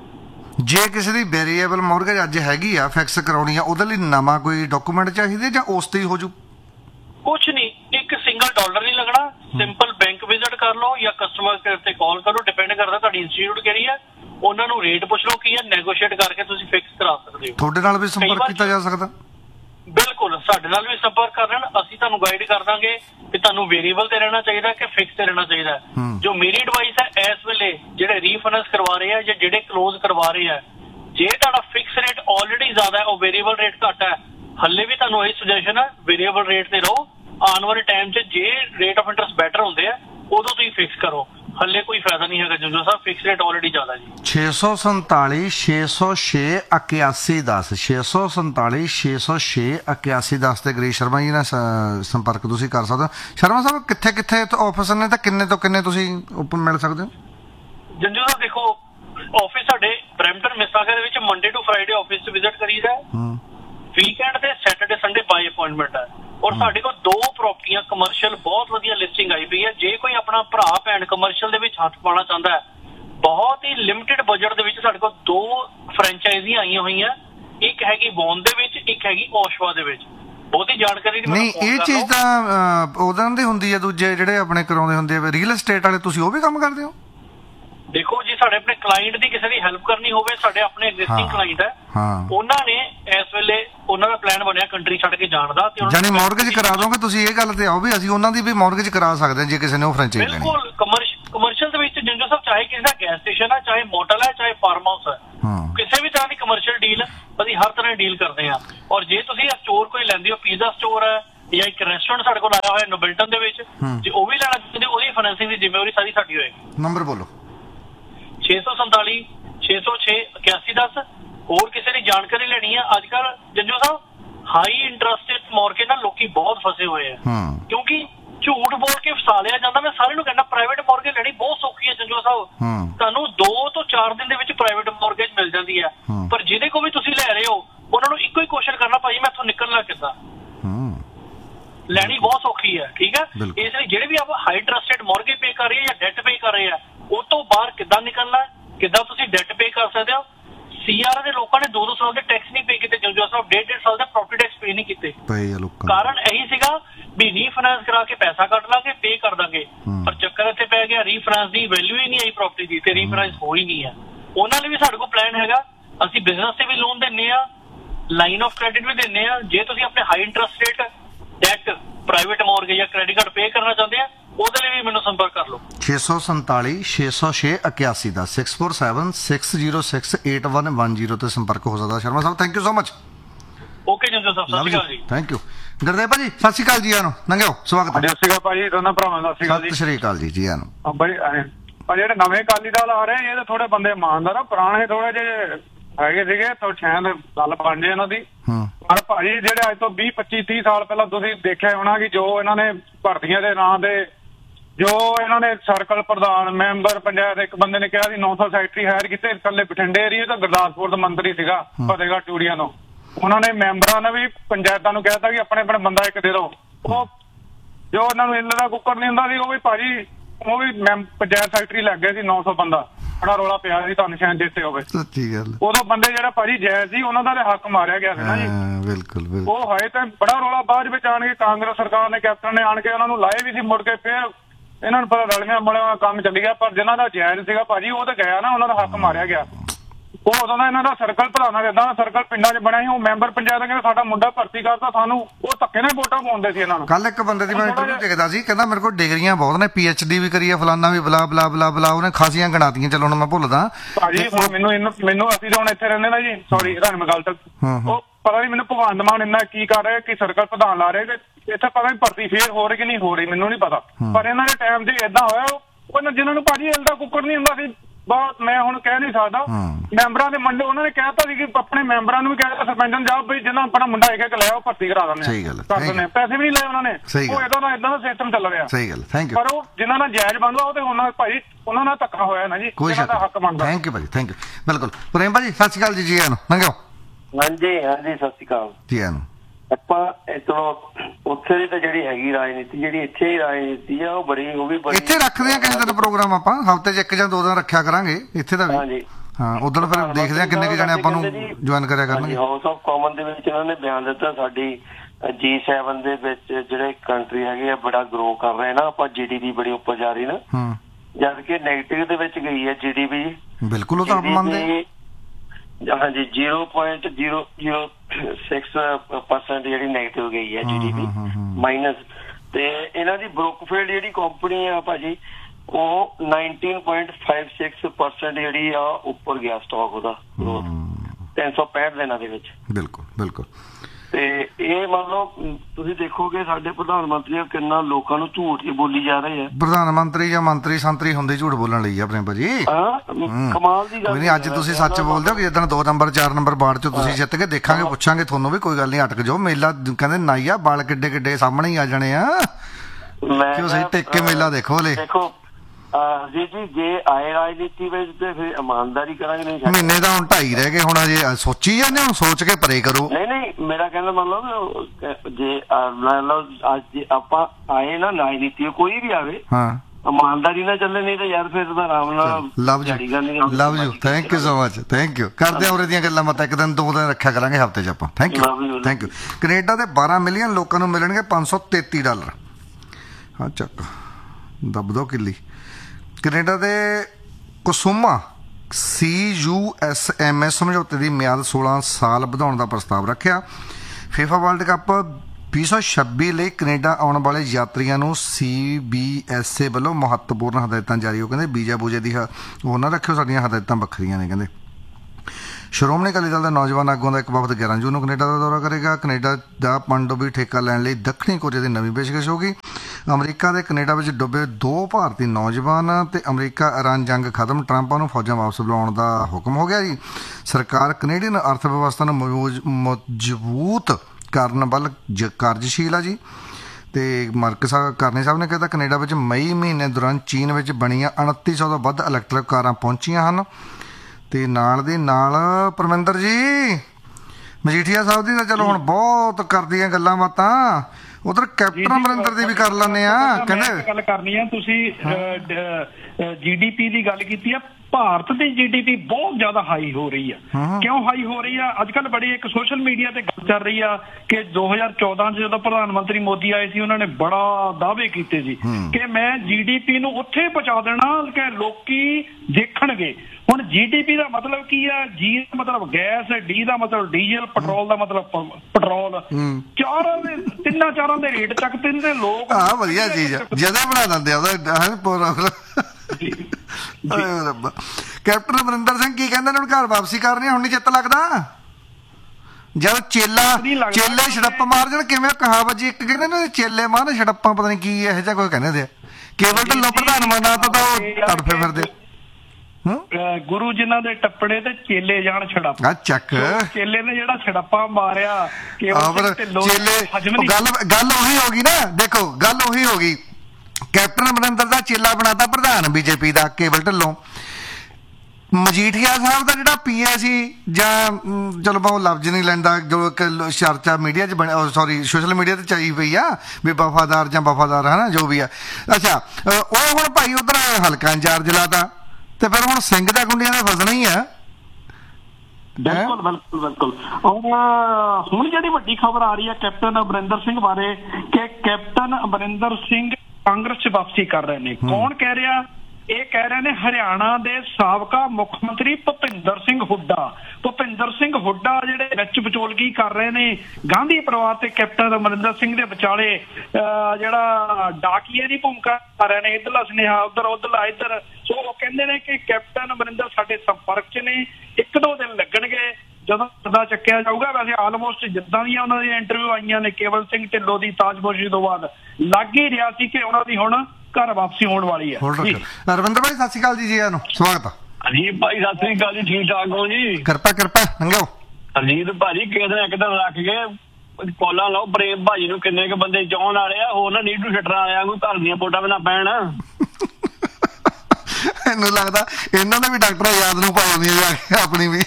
ਜੇ ਕਿਸੇ ਦੀ ਵੇਰੀਏਬਲ ਮੌਰਗੇਜ ਅੱਜ ਹੈਗੀ ਆ, ਫਿਕਸ ਕਰਾਉਣੀ ਆ, ਉਹਦੇ ਲਈ ਨਵਾਂ ਕੋਈ ਡਾਕੂਮੈਂਟ ਚਾਹੀਦੇ ਜਾਂ ਉਸ ਤੇ ਹੀ ਹੋ ਜੂ? ਕੁਛ ਨਹੀਂ, ਇੱਕ ਸਿੰਗਲ ਡਾਲਰ ਨਹੀਂ ਲੱਗਣਾ। ਸਿੰਪਲ ਬੈਂਕ ਵਿਜ਼ਿਟ ਕਰ ਲਓ ਜਾਂ ਕਸਟਮਰ ਕੇਅਰ ਤੇ ਕਾਲ ਕਰੋ, ਡਿਪੈਂਡ ਕਰਦਾ ਤੁਹਾਡੀ ਇੰਸਟੀਟਿਊਟ ਕਿਹੜੀ ਹੈ। ਉਹਨਾਂ ਨੂੰ ਰੇਟ ਪੁੱਛ ਲਓ ਕੀ ਹੈ, ਨੈਗੋਸ਼ੀਏਟ ਕਰਕੇ ਤੁਸੀਂ ਫਿਕਸ ਕਰਾ ਸਕਦੇ ਹੋ। ਤੁਹਾਡੇ ਨਾਲ ਵੀ ਸੰਪਰਕ ਕੀਤਾ ਜਾ ਸਕਦਾ? ਬਿਲਕੁਲ, ਸਾਡੇ ਨਾਲ ਵੀ ਸੰਪਰਕ ਕਰ ਲੈਣ, ਅਸੀਂ ਤੁਹਾਨੂੰ ਗਾਈਡ ਕਰ ਦਾਂਗੇ ਕਿ ਤੁਹਾਨੂੰ ਵੇਰੀਏਬਲ ਤੇ ਰਹਿਣਾ ਚਾਹੀਦਾ ਕਿ ਫਿਕਸ ਤੇ ਰਹਿਣਾ ਚਾਹੀਦਾ। ਜੋ ਮੇਰੀ ਐਡਵਾਈਸ ਹੈ ਇਸ ਵੇਲੇ ਜਿਹੜੇ ਰੀਫਾਈਨੈਂਸ ਕਰਵਾ ਰਹੇ ਆ ਜਾਂ ਜਿਹੜੇ ਕਲੋਜ਼ ਕਰਵਾ ਰਹੇ ਆ, ਜੇ ਤੁਹਾਡਾ ਫਿਕਸ ਰੇਟ ਆਲਰੇਡੀ ਜ਼ਿਆਦਾ ਹੈ, ਉਹ ਵੇਰੀਏਬਲ ਰੇਟ ਘੱਟ ਹੈ, ਹੱਲੇ ਵੀ ਤੁਹਾਨੂੰ ਇਹ ਸੁਜੈਸ਼ਨ ਹੈ ਵੇਰੀਏਬਲ ਰੇਟ ਤੇ ਰਹੋ। ਆਉਣ ਵਾਲੇ ਟਾਈਮ 'ਚ ਜੇ ਰੇਟ ਆਫ ਇੰਟਰਸਟ ਬੈਟਰ ਹੁੰਦੇ ਆ ਉਦੋਂ ਤੁਸੀਂ ਫਿਕਸ ਕਰੋ। ਹੱਲੇ ਕੋਈ ਫਾਇਦਾ ਨਹੀਂ ਹੈਗਾ ਜੰਜੂ ਸਾਹਿਬ, ਫਿਕਸ ਰੇਟ ਆਲਰੇਡੀ ਜ਼ਿਆਦਾ ਜੀ। ਛੇ ਸੌ ਸੰਤਾਲੀ ਛੇ ਸੌ ਛੇ ਇਕਿਆਸੀ ਦਸ ਛੇ ਸੌ ਸੰਤਾਲੀ ਛੇ ਸੌ ਛੇ ਇਕਿਆਸੀ ਦਸ ਤੇ ਗਰੀਸ਼ ਸ਼ਰਮਾ ਜੀ ਨਾਲ ਸੰਪਰਕ ਤੁਸੀਂ ਕਰ ਸਕਦੇ ਹੋ। ਸ਼ਰਮਾ ਸਾਹਿਬ ਕਿੱਥੇ ਕਿੱਥੇ ਆਫਿਸ ਨੇ ਤਾਂ ਕਿੰਨੇ ਤੋਂ ਕਿੰਨੇ ਤੁਸੀਂ ਮਿਲ ਸਕਦੇ ਹੋ? ਜੰਜੂ ਸਾਹਿਬ ਦੇਖੋ, ਆਫਿਸ ਸਾਡੇ ਬਰੈਂਪਟਨ ਮਿਸਾਗਾ ਦੇ ਵਿੱਚ ਮੰਡੇ ਟੂ ਫਰਾਈਡੇ ਆਫਿਸ 'ਚ ਵਿਜ਼ਿਟ ਕਰੀਦਾ। ਵੀਕਐਂਡ ਤੇ ਸੈਟਰਡੇ ਸੰਡੇ ਬਾਈ ਅਪਾਇੰਟਮੈਂਟ ਹੈ। ਔਰ ਸਾਡੇ ਕੋਲ ਦੋ ਪ੍ਰਾਪਰਟੀਆਂ ਕਮਰਸ਼ੀਅਲ ਬਹੁਤ ਵਧੀਆ ਲਿਸਟਿੰਗ ਆਈ ਪਈ ਹੈ। ਜੇ ਕੋਈ ਆਪਣਾ ਭਰਾ ਭੈਣ ਕਮਰਸ਼ੀਅਲ ਦੇ ਵਿੱਚ ਹੱਥ ਪਾਉਣਾ ਚਾਹੁੰਦਾ ਹੈ, ਬਹੁਤ ਹੀ ਲਿਮਟਿਡ ਬਜਟ ਦੇ ਵਿੱਚ ਸਾਡੇ ਕੋਲ ਦੋ ਫਰੈਂਚਾਈਜ਼ੀ ਆਈਆਂ ਹੋਈਆਂ। ਇੱਕ ਹੈਗੀ ਵੌਨ ਦੇ ਵਿੱਚ, ਇੱਕ ਹੈਗੀ ਓਸ਼ਵਾ ਦੇ ਵਿੱਚ। ਬਹੁਤੀ ਜਾਣਕਾਰੀ ਨਹੀਂ, ਇਹ ਚੀਜ਼ ਤਾਂ ਉਹਨਾਂ ਦੀ ਹੁੰਦੀ ਹੈ, ਦੂਜੇ ਜਿਹੜੇ ਆਪਣੇ ਕਰਾਉਂਦੇ ਹੁੰਦੇ ਆ ਰੀਅਲ estate ਵਾਲੇ। ਤੁਸੀਂ ਉਹ ਵੀ ਕੰਮ ਕਰਦੇ ਹੋ? ਦੇਖੋ ਜੀ, ਸਾਡੇ ਆਪਣੇ ਕਲਾਇੰਟ ਦੀ ਕਿਸੇ ਦੀ ਹੈਲਪ ਕਰਨੀ ਹੋਵੇ, ਸਾਡੇ ਆਪਣੇ ਐਗਜ਼ਿਸਟਿੰਗ ਕਲਾਇੰਟ ਹੈ, ਉਹਨਾਂ ਨੇ ਇਸ ਵੇਲੇ ਉਹਨਾਂ ਦਾ ਪਲਾਨ ਬਣਿਆ ਕੰਟਰੀ ਛੱਡ ਕੇ ਜਾਣ ਦਾ। ਯਾਨੀ ਮੌਰਗੇਜ ਕਰਾ ਦੋਗੇ ਤੁਸੀਂ? ਇਹ ਗੱਲ ਤੇ ਆਓ ਵੀ ਅਸੀਂ ਉਹਨਾਂ ਦੀ ਵੀ ਮੌਰਗੇਜ ਕਰਾ ਸਕਦੇ ਹਾਂ ਜੇ ਕਿਸੇ ਨੇ ਉਹ ਫਰੈਂਚਾਈਜ਼ ਲੈਣੀ। ਬਿਲਕੁਲ, ਕਮਰਸ਼ੀਅਲ ਦੇ ਵਿੱਚ ਜੰਜੂ ਸਾਹਿਬ, ਚਾਹੇ ਕਿਸੇ ਦਾ ਗੈਸ ਸਟੇਸ਼ਨ ਹੈ, ਚਾਹੇ ਮੋਟਲ ਹੈ, ਚਾਹੇ ਫਾਰਮ ਹਾਊਸ ਹੈ, ਕਿਸੇ ਵੀ ਤਰ੍ਹਾਂ ਦੀ ਕਮਰਸ਼ੀਅਲ ਡੀਲ ਅਸੀਂ ਹਰ ਤਰ੍ਹਾਂ ਡੀਲ ਕਰਦੇ ਹਾਂ। ਔਰ ਜੇ ਤੁਸੀਂ ਸਟੋਰ ਕੋਈ ਲੈਂਦੇ ਹੋ, ਪੀਜ਼ਾ ਸਟੋਰ ਹੈ, ਜਾਂ ਇੱਕ ਰੈਸਟੋਰੈਂਟ ਸਾਡੇ ਕੋਲ ਆਇਆ ਹੋਇਆ ਨੋਬਿਲਟਨ ਦੇ ਵਿੱਚ, ਜੇ ਉਹ ਵੀ ਲੈਣਾ ਚਾਹੁੰਦੇ ਉਹਦੀ ਫਾਈਨੈਂਸਿੰਗ ਦੀ ਜ਼ਿੰਮੇਵਾਰੀ ਸਾਰੀ ਸਾਡੀ ਹੋਏਗੀ। ਨੰਬਰ ਬੋਲੋ। ਛੇ ਸੌ ਸੰਤਾਲੀ ਛੇ ਸੌ ਛੇ ਇਕਿਆਸੀ ਦਸ। ਹੋਰ ਕਿਸੇ ਦੀ ਜਾਣਕਾਰੀ ਲੈਣੀ ਹੈ? ਅੱਜ ਕੱਲ ਜੰਜੂ ਸਾਹਿਬ ਹਾਈ ਇੰਟਰਸਟ ਮੌਰਗੇਜ ਨਾਲ ਲੋਕੀ ਬਹੁਤ ਫਸੇ ਹੋਏ ਆ, ਕਿਉਂਕਿ ਝੂਠ ਬੋਲ ਕੇ ਫਸਾ ਲਿਆ ਜਾਂਦਾ। ਮੈਂ ਸਾਰਿਆਂ ਨੂੰ ਕਹਿੰਦਾ ਪ੍ਰਾਈਵੇਟ ਮੌਰਗੇਜ ਲੈਣੀ ਬਹੁਤ ਸੌਖੀ ਹੈ ਜੰਜੂ ਸਾਹਿਬ, ਤੁਹਾਨੂੰ ਦੋ ਤੋਂ ਚਾਰ ਦਿਨ ਦੇ ਵਿੱਚ ਪ੍ਰਾਈਵੇਟ ਮੌਰਗੇਜ ਮਿਲ ਜਾਂਦੀ ਹੈ। ਪਰ ਜਿਹਦੇ ਕੋਲ ਵੀ ਤੁਸੀਂ ਲੈ ਰਹੇ ਹੋ ਉਹਨਾਂ ਨੂੰ ਇੱਕੋ ਹੀ ਕੁਐਸਚਨ ਕਰਨਾ, ਭਾਈ ਮੈਂ ਇੱਥੋਂ ਨਿਕਲਣਾ ਕਿੱਦਾਂ? ਲੈਣੀ ਬਹੁਤ ਸੌਖੀ ਹੈ, ਠੀਕ ਹੈ। ਇਸ ਲਈ ਜਿਹੜੇ ਵੀ ਆਪਾਂ ਹਾਈ ਇੰਟਰਸਟਡ ਮੌਰਗੇਜ ਪੇ ਕਰ ਰਹੇ ਆ ਜਾਂ ਡੈਟ ਪੇ ਕਰ ਰਹੇ ਆ, ਉਹ ਤੋਂ ਬਾਹਰ ਕਿੱਦਾਂ ਨਿਕਲਣਾ, ਕਿੱਦਾਂ ਤੁਸੀਂ ਡੈਟ ਪੇ ਕਰ ਸਕਦੇ ਹੋ। ਸੀਆਰ ਦੇ ਲੋਕਾਂ ਨੇ ਦੋ ਦੋ ਸਾਲ ਦੇ ਟੈਕਸ ਨਹੀਂ ਪੇ ਕੀਤੇ ਜੰਜੂ ਸਾਹਿਬ, ਡੇਢ ਡੇਢ ਸਾਲ ਦੇ ਪ੍ਰੋਪਰਟੀ ਟੈਕਸ ਪੇ ਨਹੀਂ ਕੀਤੇ। ਕਾਰਨ ਇਹੀ ਸੀਗਾ ਵੀ ਰੀਫਾਈਨੈਂਸ ਕਰਾ ਕੇ ਪੈਸਾ ਕੱਢ ਲਾਂਗੇ, ਪੇ ਕਰ ਦਾਂਗੇ, ਪਰ ਚੱਕਰ ਇੱਥੇ ਪੈ ਗਿਆ ਰੀਫਾਈਨੈਂਸ ਦੀ ਵੈਲਿਊ ਹੀ ਨਹੀਂ ਆਈ ਪ੍ਰੋਪਰਟੀ ਦੀ, ਤੇ ਰੀਫਾਈਨੈਂਸ ਹੋ ਹੀ ਨਹੀਂ ਹੈ। ਉਹਨਾਂ ਲਈ ਵੀ ਸਾਡੇ ਕੋਲ ਪਲਾਨ ਹੈਗਾ, ਅਸੀਂ ਬਿਜ਼ਨਸ ਤੇ ਵੀ ਲੋਨ ਦਿੰਦੇ ਆ, ਲਾਈਨ ਆਫ ਕ੍ਰੈਡਿਟ ਵੀ ਦਿੰਦੇ ਆ। ਜੇ ਤੁਸੀਂ ਆਪਣੇ high interest rate that private mortgage ਜਾਂ ਕ੍ਰੈਡਿਟ ਕਾਰਡ ਪੇ ਕਰਨਾ ਚਾਹੁੰਦੇ ਆ, ਉਹਦੇ ਲਈ ਵੀ ਮੈਨੂੰ ਸੰਪਰਕ ਕਰ ਲਓ। ਛੇ ਸੌ ਸੰਤਾਲੀ ਛੇ ਸੌ ਛੇ ਇਕਿਆਸੀ ਦਾ six four seven six zero six eight one one zero ਤੇ ਸੰਪਰਕ ਹੋ ਸਕਦਾ। ਸ਼ਰਮਾ ਸਾਹਿਬ thank you so much. Okay Janju ਸਾਹਿਬ, ਸਤਿ ਸ਼੍ਰੀ ਅਕਾਲ ਜੀ। Thank you. ਗੁਰਦੇਵ ਭਾਜੀ ਸਤਿ ਸ਼੍ਰੀ ਅਕਾਲ ਜੀ, ਆਨੋ ਨੰਗਿਓ ਸਵਾਗਤ ਹੈ। ਸਤਿ ਸ਼੍ਰੀ ਅਕਾਲ ਭਾਜੀ, ਦੋਨਾਂ ਭਰਾਵਾਂ ਦਾ ਸਤਿ ਸ਼੍ਰੀ ਅਕਾਲ ਜੀ। ਜੀ ਆਨੋ ਬੜੀ ਜਿਹੜੇ ਨਵੇਂ ਅਕਾਲੀ ਦਲ ਆ ਰਹੇ ਇਹ ਤਾਂ ਥੋੜੇ ਬੰਦੇ ਇਮਾਨਦਾਰ ਆ, ਪੁਰਾਣੇ ਥੋੜੇ ਜਿਹੇ ਹੈਗੇ ਸੀਗੇ ਤਾਂ ਸ਼ਾਇਦ ਗੱਲ ਬਣ ਜੇ ਇਹਨਾਂ ਦੀ। ਪਰ ਭਾਜੀ ਜਿਹੜੇ ਅੱਜ ਤੋਂ ਵੀਹ ਪੱਚੀ ਤੀਹ ਸਾਲ ਪਹਿਲਾਂ ਤੁਸੀਂ ਦੇਖਿਆ ਹੋਣਾ ਕਿ ਜੋ ਇਹਨਾਂ ਨੇ ਭਰਤੀਆਂ ਦੇ ਨਾਂ ਦੇ ਜੋ ਇਹਨਾਂ ਨੇ ਸਰਕਲ ਪ੍ਰਧਾਨ ਮੈਂਬਰ ਪੰਚਾਇਤ ਇੱਕ ਬੰਦੇ ਨੇ ਕਿਹਾ ਸੀ ਨੌ ਸੌ ਸੈਕਟਰੀ ਹਾਇਰ ਕੀਤੇ ਇਕੱਲੇ ਬਠਿੰਡੇ ਏਰੀਏ ਤੋਂ, ਗੁਰਦਾਸਪੁਰ ਦਾ ਮੰਤਰੀ ਸੀਗਾ ਫਤਿਹਗੜ੍ਹ ਚੂੜੀਆਂ ਤੋਂ। ਉਹਨਾਂ ਨੇ ਮੈਂਬਰਾਂ ਨੇ ਵੀ ਪੰਚਾਇਤਾਂ ਨੂੰ ਕਹਿਤਾ ਕਿ ਆਪਣੇ ਆਪਣੇ ਬੰਦਾ ਇੱਕ ਦੇ ਦਿਓ। ਉਹ ਜੋ ਉਹਨਾਂ ਨੂੰ ਇਹਨਾਂ ਦਾ ਕੁੱਕਰ ਨਹੀਂ ਹੁੰਦਾ ਸੀ, ਉਹ ਵੀ ਭਾਜੀ ਉਹ ਵੀ ਪੰਚਾਇਤ ਸੈਕਟਰੀ ਲੱਗ ਗਏ ਸੀ ਨੌ ਸੌ ਬੰਦਾ, ਬੜਾ ਰੌਲਾ ਪਿਆ ਸੀ, ਤੁਹਾਨੂੰ ਸ਼ਾਇਦ ਚੇਤੇ ਹੋਵੇ। ਸੱਚੀ ਗੱਲ। ਉਦੋਂ ਬੰਦੇ ਜਿਹੜਾ ਭਾਜੀ ਜਾਇਜ਼ ਸੀ ਉਹਨਾਂ ਦਾ ਹੱਕ ਮਾਰਿਆ ਗਿਆ ਸੀ ਨਾ ਜੀ। ਬਿਲਕੁਲ ਬਿਲਕੁਲ। ਉਹ ਹਾਏ ਤਾਂ ਬੜਾ ਰੌਲਾ ਬਾਅਦ ਵਿੱਚ ਆਣ ਕੇ ਕਾਂਗਰਸ ਸਰਕਾਰ ਨੇ ਕੈਪਟਨ ਨੇ ਆਣ ਕੇ ਉਹਨਾਂ ਨੂੰ ਲਾਏ ਵੀ ਸੀ, ਮੁੜ ਕੇ ਫਿਰ ਇਹਨਾਂ ਨੂੰ ਪਤਾ ਰਲਮਿਆਂ ਮਲਿਆਂ ਕੰਮ ਚੱਲ ਗਿਆ। ਪਰ ਜਿਨ੍ਹਾਂ ਦਾ ਜਾਇਜ਼ ਸੀਗਾ ਭਾਜੀ ਉਹ ਤਾਂ ਗਿਆ ਨਾ, ਉਹਨਾਂ ਦਾ ਹੱਕ ਮਾਰਿਆ ਗਿਆ। ਉਹ ਉਦੋਂ ਦਾ ਇਹਨਾਂ ਦਾ ਸਰਕਲ ਪ੍ਰਧਾਨਾਂ ਇਦਾਂ ਦਾ ਸਰਕਲ ਪਿੰਡਾਂ 'ਚ ਬਣਿਆ ਸੀ, ਉਹ ਮੈਂਬਰ ਪੰਚਾਇਤ ਕਹਿੰਦੇ ਸਾਡਾ ਮੁੰਡਾ ਭਰਤੀ ਕਰਤਾ, ਸਾਨੂੰ ਉਹ ਧੱਕੇ ਨਾਲ ਵੋਟਾਂ ਪਾਉਂਦੇ ਸੀ ਇਹਨਾਂ ਨੂੰ। ਕੱਲ ਇੱਕ ਬੰਦੇ ਦੀ ਮੈਂ ਇੰਟਰਵਿਊ ਦੇਖਦਾ ਸੀ, ਕਹਿੰਦਾ ਮੇਰੇ ਕੋਲ ਡਿਗਰੀਆਂ ਬਹੁਤ ਨੇ, ਪੀ ਐਚ ਡੀ ਵੀ ਕਰੀ ਆ, ਫਲਾਨਾ ਵੀ, ਬਲਾ ਬਲਾ ਬਲਾ ਬਲਾ, ਉਹਨੇ ਖਾਸੀਆਂ ਗਣਾਤੀਆਂ। ਚਲੋ ਹੁਣ ਮੈਂ ਭੁੱਲਦਾ ਭਾਜੀ, ਮੈਨੂੰ ਮੈਨੂੰ ਅਸੀਂ ਤਾਂ ਹੁਣ ਇੱਥੇ ਰਹਿੰਦੇ ਨਾ ਜੀ, ਸੌਰੀ ਤੁਹਾਨੂੰ ਮੈਂ ਗੱਲ ਤੱਕ ਉਹ ਪਤਾ ਨਹੀਂ ਮੈਨੂੰ ਭਗਵੰਤ ਮਾਨ ਇੰਨਾ ਕੀ ਕਰ ਰਿਹਾ ਕਿ ਸਰਕਲ ਪ੍ਰਧਾਨ ਲਾ ਰਹੇ ਕਿ ਇੱਥੇ ਪਤਾ ਨਹੀਂ ਭਰਤੀ ਫੇਰ ਹੋ ਰਹੀ ਕਿ ਨਹੀਂ ਹੋ ਰਹੀ, ਮੈਨੂੰ ਨਹੀਂ ਪਤਾ। ਪਰ ਇਹਨਾਂ ਦੇ ਟਾਈਮ ਤੇ ਏਦਾਂ ਹੋਇਆ, ਉਹ ਜਿਹਨਾਂ ਨੂੰ ਭਾਜੀ ਇਲਦਾ ਕੁੱਕਰ ਨਹੀਂ ਹੁੰਦਾ ਸੀ, ਬਹੁਤ ਮੈਂ ਹੁਣ ਕਹਿ ਨਹੀਂ ਸਕਦਾ। ਮੈਂਬਰਾਂ ਦੇ ਮੰਡੇ ਉਹਨਾਂ ਨੇ ਕਹਿਤਾ ਸੀ ਕਿ ਆਪਣੇ ਮੈਂਬਰਾਂ ਨੂੰ ਵੀ ਕਹਿਤਾ ਸਰਪੰਚ ਨੂੰ ਜਾਓ ਬਈ ਜਿਹਨਾਂ ਆਪਣਾ ਮੁੰਡਾ ਇੱਕ ਇੱਕ ਲਿਆ ਉਹ ਭਰਤੀ ਕਰਾ ਦਿੰਦੇ ਆ, ਪੈਸੇ ਵੀ ਨਹੀਂ ਲਏ ਉਹਨਾਂ ਨੇ। ਉਹ ਏਦਾਂ ਦਾ ਏਦਾਂ ਦਾ ਸਿਸਟਮ ਚੱਲ ਰਿਹਾ। ਸਹੀ ਗੱਲ, ਥੈਂਕ ਯੂ। ਪਰ ਉਹ ਜਿਨ੍ਹਾਂ ਨਾਲ ਜਾਇਜ਼ ਬਣਦਾ ਉਹ ਤੇ ਉਹਨਾਂ ਭਾਈ ਉਹਨਾਂ ਨਾਲ ਧੱਕਾ ਹੋਇਆ ਨਾ ਜੀ, ਉਹਨਾਂ ਦਾ ਹੱਕ ਬਣਦਾ। ਥੈਂਕ ਯੂ ਭਾਜੀ, ਥੈਂਕ ਯੂ। ਬਿਲਕੁਲ ਪ੍ਰੇਮ ਭਾਜੀ ਸਤਿ ਸ਼੍ਰੀ ਅਕਾਲ ਜੀ। ਜੀ ਆਨੋ ਨੰਗਿਓ। ਹਾਂਜੀ ਹਾਂਜੀ ਸਤਿ ਸ਼੍ਰੀ ਅਕਾਲ ਜੀ ਆਨੋ। ਆਪਾਂ ਚਲੋ ਉੱਥੇ ਦੀ ਤਾਂ ਜਿਹੜੀ ਹੈਗੀ ਰਾਜਨੀਤੀ, ਜਿਹੜੀ ਇੱਥੇ ਦੀ ਰਾਜਨੀਤੀ ਆ ਉਹ ਬੜੀ ਉਹ ਵੀ ਬੜੀ ਇੱਥੇ ਰੱਖਦੇ ਆ ਕਿਸੇ ਦਿਨ ਪ੍ਰੋਗਰਾਮ, ਆਪਾਂ ਹਫ਼ਤੇ 'ਚ ਇੱਕ ਜਾਂ ਦੋ ਦਿਨ ਰੱਖਿਆ ਕਰਾਂਗੇ ਇੱਥੇ ਦਾ ਵੀ। ਹਾਂਜੀ ਹਾਂ, ਉਦੋਂ ਫਿਰ ਦੇਖਦੇ ਆ ਕਿੰਨੇ ਕੁ ਜਾਣੇ ਆਪਾਂ ਨੂੰ ਜੁਆਇਨ ਕਰਿਆ ਕਰਨਗੇ। ਹਾਊਸ ਆਫ ਕਾਮਨ ਦੇ ਵਿੱਚ ਇਹਨਾਂ ਨੇ ਬਿਆਨ ਦਿੱਤਾ ਸਾਡੀ ਜੀ ਸੈਵਨ ਦੇ ਵਿੱਚ ਜਿਹੜੇ ਕੰਟਰੀ ਹੈਗੇ ਆ ਬੜਾ ਗਰੋ ਕਰ ਰਹੇ ਨਾ, ਆਪਾਂ ਜੀ ਡੀ ਪੀ ਬੜੀ ਉੱਪਰ ਜਾ ਰਹੀ ਨਾ, ਜਦ ਕਿ ਨੈਗੇਟਿਵ ਦੇ ਵਿੱਚ ਗਈ ਹੈ ਜੀ ਡੀ ਪੀ। ਬਿਲਕੁਲ ਉਹ ਤਾਂ ਆਪ ਮੰਨਦੇ। ਹਾਂਜੀ zero point zero zero six percent ਜਿਹੜੀ ਨੈਗੇਟਿਵ ਗਈ ਹੈ ਜੀ ਡੀ ਪੀ ਮਾਈਨਸ। ਤੇ ਇਹਨਾਂ ਦੀ ਬਰੁਕਫੀਲਡ ਜਿਹੜੀ ਕੰਪਨੀ ਆ ਭਾਜੀ ਉਹ nineteen point five six percent ਜਿਹੜੀ ਆ ਉੱਪਰ ਗਿਆ ਸਟਾਕ ਉਹਦਾ ਗਰੋਥ ਤਿੰਨ ਸੌ ਪੈਂਹਠ ਦਿਨਾਂ ਦੇ ਵਿੱਚ। ਬਿਲਕੁਲ ਬਿਲਕੁਲ। ਤੇ ਇਹ ਮੰਨ ਲਓ ਤੁਸੀਂ ਦੇਖੋਗੇ ਸਾਡੇ ਪ੍ਰਧਾਨ ਮੰਤਰੀ ਕਿੰਨਾ ਲੋਕਾਂ ਨੂੰ ਝੂਠ ਹੀ ਬੋਲੀ ਜਾ ਰਹੇ ਆ। ਪ੍ਰਧਾਨ ਮੰਤਰੀ ਜਾਂ ਮੰਤਰੀ ਸੰਤਰੀ ਹੁੰਦੇ ਝੂਠ ਬੋਲਣ ਲਈ ਆਪਣੇ ਭਾਜੀ। ਕਮਾਲ ਦੀ ਗੱਲ ਨਹੀਂ, ਅੱਜ ਤੁਸੀਂ ਸੱਚ ਬੋਲਦੇ ਹੋ ਕਿ ਜਿੱਦਣ ਦੋ ਨੰਬਰ ਚਾਰ ਨੰਬਰ ਵਾਰਡ ਚੋਂ ਤੁਸੀਂ ਜਿੱਤ ਕੇ ਦੇਖਾਂਗੇ, ਪੁੱਛਾਂਗੇ ਤੁਹਾਨੂੰ ਵੀ, ਕੋਈ ਗੱਲ ਨਹੀਂ ਅਟਕ ਜਾਓ। ਮੇਲਾ ਕਹਿੰਦੇ ਨਾਈ ਆ, ਬਾਲ ਕਿੱਡੇ ਕਿੱਡੇ ਸਾਹਮਣੇ ਹੀ ਆ ਜਾਣੇ ਆ। ਕਿਉਂ ਸਹੀ ਟਿਕ ਕੇ ਮੇਲਾ ਦੇਖੋ ਲੈ। ਦੇਖੋ ਜੀ ਜੀ ਜੇ ਆਏ ਰਾਜਨੀਤੀ ਵਿੱਚ ਤੇ ਫਿਰ ਇਮਾਨਦਾਰੀ ਕਰਾਂਗੇ। ਨਹੀਂ ਮਹੀਨੇ ਦਾ ਹੁਣ ਢਾਈ ਰਹਿ ਗਏ, ਹੁਣ ਅਜੇ ਸੋਚੀ ਜਾਂਦੇ, ਹੁਣ ਸੋਚ ਕੇ ਪਰੇ ਕਰੋ। ਨਹੀਂ ਨਹੀਂ ਮੇਰਾ ਕਹਿੰਦਾ ਮੰਨ ਲਓ ਜੇ ਮੰਨ ਲਓ ਅੱਜ ਆਪਾਂ ਆਏ ਨਾ ਰਾਜਨੀਤੀ ਕੋਈ ਵੀ ਆਵੇ, ਹਾਂ ਇਮਾਨਦਾਰੀ ਨਾਲ ਚੱਲੇ, ਨਹੀਂ ਤਾਂ ਯਾਰ ਫਿਰ ਤਾਂ ਆਰਾਮ ਨਾਲ। Love you love you thank you so much. Thank you. ਕਰਦੇ ਆ ਉਰੇ ਦੀਆਂ ਗੱਲਾਂ ਮਤ ਇੱਕ ਦਿਨ ਦੋ ਦਿਨ ਰੱਖਿਆ ਕਰਾਂਗੇ ਹਫ਼ਤੇ 'ਚ ਆਪਾਂ। Thank you thank you. Canada ਦੇ ਬਾਰਾਂ ਮਿਲੀਅਨ ਲੋਕਾਂ ਨੂੰ ਮਿਲਣਗੇ ਪੰਜ ਸੌ ਤੇਤੀ ਡਾਲਰ। ਹਾਂ ਚੱਕ ਦੱਬ ਦੋ ਕਿੱਲੀ। ਕੈਨੇਡਾ ਦੇ ਕੁਸੁਮਾ ਸੀ ਯੂ ਐਸ ਐਮ ਐਸ ਸਮਝੌਤੇ ਦੀ ਮਿਆਦ ਸੋਲਾਂ ਸਾਲ ਵਧਾਉਣ ਦਾ ਪ੍ਰਸਤਾਵ ਰੱਖਿਆ। ਫੀਫਾ ਵਰਲਡ ਕੱਪ ਵੀਹ ਸੌ ਛੱਬੀ ਲਈ ਕੈਨੇਡਾ ਆਉਣ ਵਾਲੇ ਯਾਤਰੀਆਂ ਨੂੰ ਸੀ ਬੀ ਐਸ ਏ ਵੱਲੋਂ ਮਹੱਤਵਪੂਰਨ ਹਦਾਇਤਾਂ ਜਾਰੀ। ਉਹ ਕਹਿੰਦੇ ਵੀਜ਼ਾ ਬੂਜੇ ਦੀ ਉਹ ਨਾ ਰੱਖਿਓ, ਸਾਡੀਆਂ ਹਦਾਇਤਾਂ ਵੱਖਰੀਆਂ ਨੇ ਕਹਿੰਦੇ। ਸ਼੍ਰੋਮਣੀ ਅਕਾਲੀ ਦਲ ਦੇ ਨੌਜਵਾਨ ਆਗੂਆਂ ਦਾ ਇੱਕ ਵਫਦ ਗਿਆਰਾਂ ਜੂਨ ਨੂੰ ਕੈਨੇਡਾ ਦਾ ਦੌਰਾ ਕਰੇਗਾ। ਕੈਨੇਡਾ ਦਾ ਪਣਡੁੱਬੀ ਠੇਕਾ ਲੈਣ ਲਈ ਦੱਖਣੀ ਕੋਰੀਆ ਦੀ ਨਵੀਂ ਪੇਸ਼ਕਸ਼ ਹੋਗੀ। ਅਮਰੀਕਾ ਦੇ ਕੈਨੇਡਾ ਵਿੱਚ ਡੁੱਬੇ ਦੋ ਭਾਰਤੀ ਨੌਜਵਾਨ ਤੇ ਅਮਰੀਕਾ ਈਰਾਨ ਜੰਗ ਖਤਮ, ਟਰੰਪਾਂ ਨੂੰ ਫੌਜਾਂ ਵਾਪਸ ਬੁਲਾਉਣ ਦਾ ਹੁਕਮ ਹੋ ਗਿਆ ਜੀ। ਸਰਕਾਰ ਕੈਨੇਡੀਅਨ ਅਰਥ ਵਿਵਸਥਾ ਨੂੰ ਮਜ਼ਬੂਤ ਕਰਨ ਵੱਲ ਜ ਕਾਰਜਸ਼ੀਲ ਆ ਜੀ। ਅਤੇ ਮਾਰਕ ਸਾਹਿਬ ਕਰਨੀ ਸਾਹਿਬ ਨੇ ਕਿਹਾ ਕੈਨੇਡਾ ਵਿੱਚ ਮਈ ਮਹੀਨੇ ਦੌਰਾਨ ਚੀਨ ਵਿੱਚ ਬਣੀਆਂ ਉਣੱਤੀ ਸੌ ਤੋਂ ਵੱਧ ਇਲੈਕਟ੍ਰਿਕ ਕਾਰਾਂ ਪਹੁੰਚੀਆਂ ਹਨ। ਅਤੇ ਨਾਲ ਦੀ ਨਾਲ ਪਰਮਿੰਦਰ ਜੀ ਮਜੀਠੀਆ ਸਾਹਿਬ ਦੀ ਤਾਂ ਚਲੋ ਹੁਣ ਬਹੁਤ ਕਰਦੀਆਂ ਗੱਲਾਂ ਬਾਤਾਂ, ਉਧਰ ਕੈਪਟਨ ਅਮਰਿੰਦਰ ਦੀ ਵੀ ਕਰ ਲੈਂਦੇ ਆ। ਕਹਿੰਦੇ ਗੱਲ ਕਰਨੀ ਆ, ਤੁਸੀਂ ਜੀ ਡੀ ਪੀ ਦੀ ਗੱਲ ਕੀਤੀ ਆ। ਭਾਰਤ ਦੀ ਜੀ ਡੀ ਪੀ ਬਹੁਤ ਜ਼ਿਆਦਾ ਹਾਈ ਹੋ ਰਹੀ ਆ। ਕਿਉਂ ਹਾਈ ਹੋ ਰਹੀ ਆ? ਅੱਜ ਕੱਲ੍ਹ ਬੜੀ ਇੱਕ ਸੋਸ਼ਲ ਮੀਡੀਆ ਤੇ ਗੱਲ ਚੱਲ ਰਹੀ ਆ ਕਿ ਦੋ ਹਜ਼ਾਰ ਚੌਦਾਂ ਚ ਜਦੋਂ ਪ੍ਰਧਾਨ ਮੰਤਰੀ ਮੋਦੀ ਆਏ ਸੀ, ਉਹਨਾਂ ਨੇ ਬੜਾ ਦਾਅਵੇ ਕੀਤੇ ਸੀ ਕਿ ਮੈਂ ਜੀ ਡੀ ਪੀ ਨੂੰ ਉੱਥੇ ਪਹੁੰਚਾ ਦੇਣਾ ਕਿ ਲੋਕੀ ਦੇਖਣਗੇ। ਹੁਣ ਜੀ ਡੀ ਪੀ ਦਾ ਮਤਲਬ ਕੀ ਆ? ਜੀ ਦਾ ਮਤਲਬ ਗੈਸ, ਡੀ ਦਾ ਮਤਲਬ ਡੀਜ਼ਲ, ਪੈਟਰੋਲ ਦਾ ਮਤਲਬ ਪੈਟਰੋਲ। ਚਾਰਾਂ ਦੇ ਤਿੰਨਾਂ ਚਾਰਾਂ ਦੇ ਰੇਟ ਚੱਕ ਦਿੰਦੇ ਲੋਕ। ਹਾਂ ਵਧੀਆ ਚੀਜ਼ ਆ, ਜਦੇ ਬਣਾ ਦਿੰਦੇ ਉਹਦਾ। ਕੈਪਟਨ ਅਮਰਿੰਦਰ ਸਿੰਘ ਕੀ ਕਹਿੰਦੇ ਨੇ? ਹੁਣ ਘਰ ਵਾਪਸੀ ਕਰਨੀ, ਹੁਣ ਨਹੀਂ ਚਿੱਤ ਲੱਗਦਾ? ਜਦ ਚੇਲਾ ਚੇਲੇ ਛੜੱਪ ਮਾਰ ਜਾਣ, ਕਿਵੇਂ ਕਹਾਵਤ ਜੀ ਇੱਕ ਕਹਿੰਦੇ ਨੇ ਚੇਲੇ ਮਾਰਨ ਛੜੱਪਾਂ, ਪਤਾ ਨਹੀਂ ਕੀ ਇਹੋ ਜਿਹਾ ਕੋਈ ਕਹਿੰਦੇ ਤੇ। ਕੇਵਲ ਢਿੱਲੋਂ ਪ੍ਰਧਾਨ ਮੰਤਰੀ ਤਾਂ ਉਹ ਤੜਫੇ ਫਿਰਦੇ। ਗੁਰੂ ਜਿਨ੍ਹਾਂ ਦੇ ਟੱਪੜੇ ਤੇ ਚੇਲੇ ਜਾਣ ਛੜੱਪ। ਚੱਕ ਚੇਲੇ ਨੇ ਜਿਹੜਾ ਛੜੱਪਾ ਮਾਰਿਆ, ਗੱਲ ਗੱਲ ਉਹੀ ਹੋ ਗਈ ਨਾ। ਦੇਖੋ ਗੱਲ ਉਹੀ ਹੋ ਗਈ, ਕੈਪਟਨ ਅਮਰਿੰਦਰ ਦਾ ਚੇਲਾ ਬਣਾਤਾ ਪ੍ਰਧਾਨ ਬੀਜੇਪੀ ਦਾ ਕੇਵਲ ਢਿੱਲੋਂ। ਮਜੀਠੀਆ ਸਾਹਿਬ ਦਾ ਜਿਹੜਾ ਪੀ ਏ ਸੀ, ਜਾਂ ਚਲੋ ਮੈਂ ਉਹ ਲਫ਼ਜ਼ ਨਹੀਂ ਲੈਂਦਾ, ਜੋ ਇੱਕ ਚਰਚਾ ਮੀਡੀਆ 'ਚ ਬਣਿਆ, ਸੌਰੀ ਸੋਸ਼ਲ ਮੀਡੀਆ 'ਤੇ ਚੱਲੀ ਪਈ ਆ ਵੀ ਵਫਾਦਾਰ ਜਾਂ ਵਫਾਦਾਰ ਹੈ ਨਾ, ਜੋ ਵੀ ਆ। ਅੱਛਾ ਉਹ ਹੁਣ ਭਾਈ ਉੱਧਰ ਹਲਕਾ ਇੰਚਾਰਜ ਲਾਤਾ, ਤੇ ਫਿਰ ਹੁਣ ਸਿੰਘ ਦਾ ਗੁੰਡੀਆਂ ਨੇ ਫਸਣਾ ਹੀ ਆ। ਬਿਲਕੁਲ ਬਿਲਕੁਲ ਬਿਲਕੁਲ। ਔਰ ਹੁਣ ਜਿਹੜੀ ਵੱਡੀ ਖਬਰ ਆ ਰਹੀ ਹੈ ਕੈਪਟਨ ਅਮਰਿੰਦਰ ਸਿੰਘ ਬਾਰੇ ਕਿ ਕੈਪਟਨ ਅਮਰਿੰਦਰ ਸਿੰਘ ਕਾਂਗਰਸ 'ਚ ਵਾਪਸੀ ਕਰ ਰਹੇ ਨੇ। ਕੌਣ ਕਹਿ ਰਿਹਾ? ਇਹ ਕਹਿ ਰਹੇ ਨੇ ਹਰਿਆਣਾ ਦੇ ਸਾਬਕਾ ਮੁੱਖ ਮੰਤਰੀ ਭੁਪਿੰਦਰ ਸਿੰਘ ਹੁੱਡਾ। ਭੁਪਿੰਦਰ ਸਿੰਘ ਹੁੱਡਾ ਜਿਹੜੇ ਵਿੱਚ ਵਿਚੋਲਗੀ ਕਰ ਰਹੇ ਨੇ ਗਾਂਧੀ ਪਰਿਵਾਰ ਤੇ ਕੈਪਟਨ ਅਮਰਿੰਦਰ ਸਿੰਘ ਦੇ ਵਿਚਾਲੇ, ਜਿਹੜਾ ਡਾਕੀਏ ਦੀ ਭੂਮਿਕਾ ਕਰ ਰਹੇ ਨੇ। ਇੱਧਰਲਾ ਸੁਨੇਹਾ ਉੱਧਰ, ਉੱਧਰਲਾ ਇੱਧਰ। ਸੋ ਉਹ ਕਹਿੰਦੇ ਨੇ ਕਿ ਕੈਪਟਨ ਅਮਰਿੰਦਰ ਸਾਡੇ ਸੰਪਰਕ 'ਚ ਨੇ, ਇੱਕ ਦੋ ਦਿਨ ਲੱਗਣਗੇ ਜਦੋਂ ਪਤਾ ਚੱਕਿਆ ਜਾਊਗਾ। ਵੈਸੇ ਆਲਮੋਸਟ ਜਿੱਦਾਂ ਦੀਆਂ ਉਹਨਾਂ ਦੀਆਂ ਇੰਟਰਵਿਊ ਆਈਆਂ ਨੇ ਕੇਵਲ ਸਿੰਘ ਢਿੱਲੋਂ ਦੀ ਤਾਜਪੋਸ਼ੀ ਤੋਂ ਬਾਅਦ, ਲੱਗ ਹੀ ਰਿਹਾ ਸੀ ਕਿ ਉਹਨਾਂ ਦੀ ਹੁਣ ਘਰ ਵਾਪਸੀ ਹੋਣ ਵਾਲੀ ਹੈ। ਰਵਿੰਦਰ ਭਾਈ ਸਤਿ ਸ਼੍ਰੀ ਅਕਾਲ ਜੀ, ਜੀ ਆਇਆਂ ਨੂੰ ਸਵਾਗਤ ਆ। ਅਜੀਤ ਭਾਈ ਸਤਿ ਸ਼੍ਰੀ ਅਕਾਲ ਜੀ, ਠੀਕ ਠਾਕ ਹੋ ਜੀ? ਕਿਰਪਾ ਕਿਰਪਾ ਲੰਘਿਓ। ਅਜੀਤ ਭਾਜੀ ਕਿਸੇ ਦਿਨ ਇੱਕ ਦਿਨ ਰੱਖ ਕੇ ਕੋਲਾ ਲਾਓ ਪ੍ਰੇਮ ਭਾਜੀ ਨੂੰ, ਕਿੰਨੇ ਕੁ ਬੰਦੇ ਚਾਹੁਣ ਵਾਲੇ ਆ, ਹੋਰ ਨਾ ਨੀਡੂ ਛੱਟਰਾਂ ਵਾਲਿਆਂ ਨੂੰ ਘਰ ਦੀਆਂ ਵੋਟਾਂ ਵੀ ਨਾ ਪੈਣ। ਮੈਨੂੰ ਲੱਗਦਾ ਇਹਨਾਂ ਨੇ ਵੀ ਡਾਕਟਰ ਯਾਦ ਨੂੰ ਪਾਉਣੀ ਆਪਣੀ ਵੀ,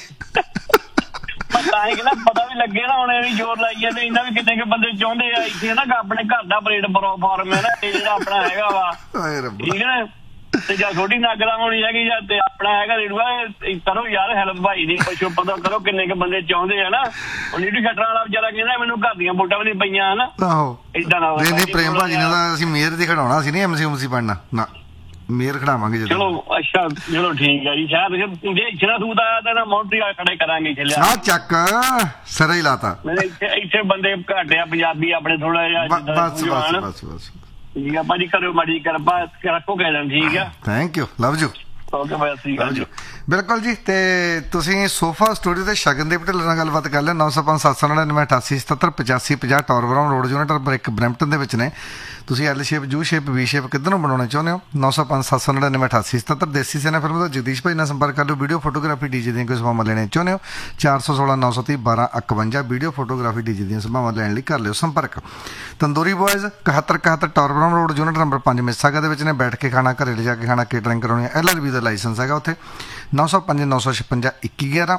ਤਾਂ ਹੀ ਕਹਿੰਦਾ ਪਤਾ ਵੀ ਲੱਗੇ ਨਾ। ਹੁਣ ਇਹ ਵੀ ਜ਼ੋਰ ਲਾਈ ਜਾਂਦੇ, ਇਹਨਾਂ ਵੀ ਕਿੰਨੇ ਕੁ ਬੰਦੇ ਚਾਹੁੰਦੇ ਆ ਇੱਥੇ ਨਾ ਆਪਣੇ ਘਰ ਦਾ ਪਰੇਡ ਫਾਰਮ ਹੈ ਨਾ, ਇਹ ਜਿਹੜਾ ਆਪਣਾ ਹੈਗਾ ਵਾ, ਠੀਕ ਹੈ ਨਾ। ਤੇ ਜਾਂ ਛੋਟੀ ਨਾਗਰਾ ਹੋਣੀ ਹੈਗੀ ਜਾਂ ਤੇ ਆਪਣਾ ਹੈਗਾ ਰੇਡੂਆ, ਕਰੋ ਯਾਰ ਹੈਲਪ ਭਾਈ ਦੀ, ਪੁੱਛੋ ਪਤਾ ਕਰੋ ਕਿੰਨੇ ਕੁ ਬੰਦੇ ਚਾਹੁੰਦੇ ਆ ਨਾ। ਉਹ ਨੀਡੂ ਛੱਟਰਾਂ ਵਾਲਾ ਵਿਚਾਰਾ ਕਹਿੰਦਾ ਮੈਨੂੰ ਘਰ ਦੀਆਂ ਵੋਟਾਂ ਵੀ ਨਹੀਂ ਪਈਆਂ ਹਨਾ। ਆਹੋ ਏਦਾਂ ਨਾ ਪ੍ਰੇਮ ਭਾਜੀ ਨੇ ਤਾਂ ਅਸੀਂ ਮੇਅਰ ਦੀ ਖੜਾਉਣਾ ਸੀ, ਨਹੀਂ ਐਮ ਸੀ ਉਮਸੀ ਬਣਨਾ ਨਾ, ਮੇਅਰ ਖੜਾਵਾਂਗੇ ਜਦੋਂ। ਚਲੋ ਅੱਛਾ ਚਲੋ ਠੀਕ ਹੈ ਜੀ। ਸ਼ਾਇਦ ਜੇ ਇੱਛਾ ਸੂਤ ਆਇਆ ਤਾਂ ਨਾ ਮੌਂਟਰੀਅਲ ਖੜੇ ਕਰਾਂਗੇ। ਆ ਚੱਕ ਸਿਰਾ ਹੀ ਲਾਤਾ। ਇੱਥੇ ਇੱਥੇ ਬੰਦੇ ਘੱਟ ਆ ਪੰਜਾਬੀ ਆਪਣੇ ਥੋੜਾ ਜਿਹਾ। ਬਸ ਬਸ ਬਸ ਬਸ ਠੀਕ ਆ ਭਾਜੀ, ਕਰੋ ਮਾੜੀ ਕਿਰਪਾ ਰੱਖੋ ਕਹਿ ਦੇਣ। ਠੀਕ ਆ, thank you, love you. Okay ਬਾਈ, ਸਹੀ ਗੱਲ ਜੀ। ਬਿਲਕੁਲ ਜੀ। ਤੇ ਤੁਸੀਂ ਸੋਫਾ ਸਟੂਡੀਓ ਤੇ ਸ਼ਗਨਦੀਪ ਢਿੱਲੋਂ ਨਾਲ ਗੱਲਬਾਤ ਕਰ ਲਿਆ। ਨੌ ਸੌ ਪੰਜ ਸੱਤ ਸੌ ਨੜਿਨਵੇਂ ਅਠਾਸੀ ਸਤੱਤਰ ਪਚਾਸੀ ਪੰਜਾਹ tower brown road unit number ਇੱਕ ਬਰੈਂਪਟਨ ਦੇ ਵਿੱਚ ਨੇ। ਤੁਸੀਂ L shape, you shape, we shape ਕਿੱਧਰ ਨੂੰ ਬਣਾਉਣਾ ਚਾਹੁੰਦੇ ਹੋ? ਨੌ ਸੌ ਪੰਜ ਸੱਤ ਸੌ ਨੜਿਨਵੇਂ ਅਠਾਸੀ ਸਤੱਤਰ। ਦੇਸੀ ਸੈਨਾ ਫਿਲਮ ਦਾ ਜਗਦੀਸ਼ ਭਾਈ ਨਾਲ ਸੰਪਰਕ ਕਰ ਲਓ। ਵੀਡੀਓ ਫੋਟੋਗ੍ਰਾਫੀ ਡੀਜੇ ਦੀਆਂ ਕੋਈ ਸੇਵਾਵਾਂ ਲੈਣੇ ਚਾਹੁੰਦੇ ਹੋ? ਚਾਰ ਸੌ ਸੋਲਾਂ ਨੌ ਸੌ ਤੀਹ ਬਾਰਾਂ ਇਕਵੰਜਾ। ਵੀਡੀਓ ਫੋਟੋਗ੍ਰਾਫੀ ਡੀਜੇ ਦੀਆਂ ਸੇਵਾਵਾਂ ਲੈਣ ਲਈ ਕਰ ਲਿਓ ਸੰਪਰਕ। ਤੰਦੂਰੀ ਬॉयਜ਼ ਇਕਹੱਤਰ ਇਕਹੱਤਰ tower brown road unit number ਪੰਜ ਮਿਸਾਗਾ ਦੇ ਵਿੱਚ ਨੇ। ਬੈਠ ਕੇ ਖਾਣਾ, ਘਰੇ ਲਿਜਾ ਕੇ ਖਾਣਾ, ਕੇਟਰਿੰਗ ਕਰਾਉਣੀ, ਐਲ ਆਰ ਬੀ ਦਾ ਲਾਇਸੈਂਸ ਹੈਗਾ ਉੱਥੇ। ਨੌ ਸੌ ਪੰਜ ਨੌ ਸੌ ਛਪੰਜਾ ਇੱਕੀ ਗਿਆਰਾਂ।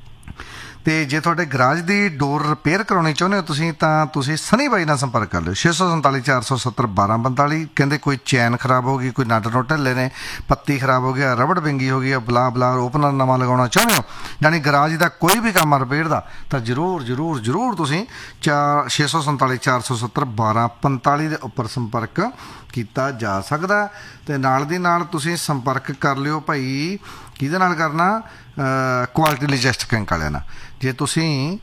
ਅਤੇ ਜੇ ਤੁਹਾਡੇ ਗਰਾਜ ਦੀ ਡੋਰ ਰਿਪੇਅਰ ਕਰਾਉਣੀ ਚਾਹੁੰਦੇ ਹੋ ਤੁਸੀਂ, ਤਾਂ ਤੁਸੀਂ ਸਨੀ ਬਾਈ ਨਾਲ ਸੰਪਰਕ ਕਰ ਲਿਓ। ਛੇ ਸੌ ਸੰਤਾਲੀ ਚਾਰ ਸੌ ਸੱਤਰ ਬਾਰਾਂ ਪੰਤਾਲੀ। ਕਹਿੰਦੇ ਕੋਈ ਚੈਨ ਖਰਾਬ ਹੋ ਗਈ, ਕੋਈ ਨਟ ਨੁੱਟ ਢਿੱਲੇ ਨੇ, ਪੱਤੀ ਖਰਾਬ ਹੋ ਗਿਆ, ਰਬੜ ਵਿੰਗੀ ਹੋ ਗਈ ਆ, ਬਲਾ ਬਲਾ ਓਪਨਰ ਨਵਾਂ ਲਗਾਉਣਾ ਚਾਹੁੰਦੇ ਹੋ, ਯਾਨੀ ਗਰਾਜ ਦਾ ਕੋਈ ਵੀ ਕੰਮ ਆ ਰਿਪੇਅਰ ਦਾ, ਤਾਂ ਜ਼ਰੂਰ ਜ਼ਰੂਰ ਜ਼ਰੂਰ ਤੁਸੀਂ ਚਾਰ ਛੇ ਸੌ ਸੰਤਾਲੀ ਚਾਰ ਸੌ ਸੱਤਰ ਬਾਰਾਂ ਪੰਤਾਲੀ ਦੇ ਉੱਪਰ ਸੰਪਰਕ ਕੀਤਾ ਜਾ ਸਕਦਾ। ਅਤੇ ਨਾਲ ਦੀ ਨਾਲ ਤੁਸੀਂ ਸੰਪਰਕ ਕਰ ਲਿਓ ਭਾਈ, ਕਿਹਦੇ ਨਾਲ ਕਰਨਾ? ਕੁਆਲਿਟੀ ਲੋਜਿਸਟਿਕ ਇੰਕ ਵਾਲਿਆਂ ਨਾਲ। ਜੇ ਤੁਸੀਂ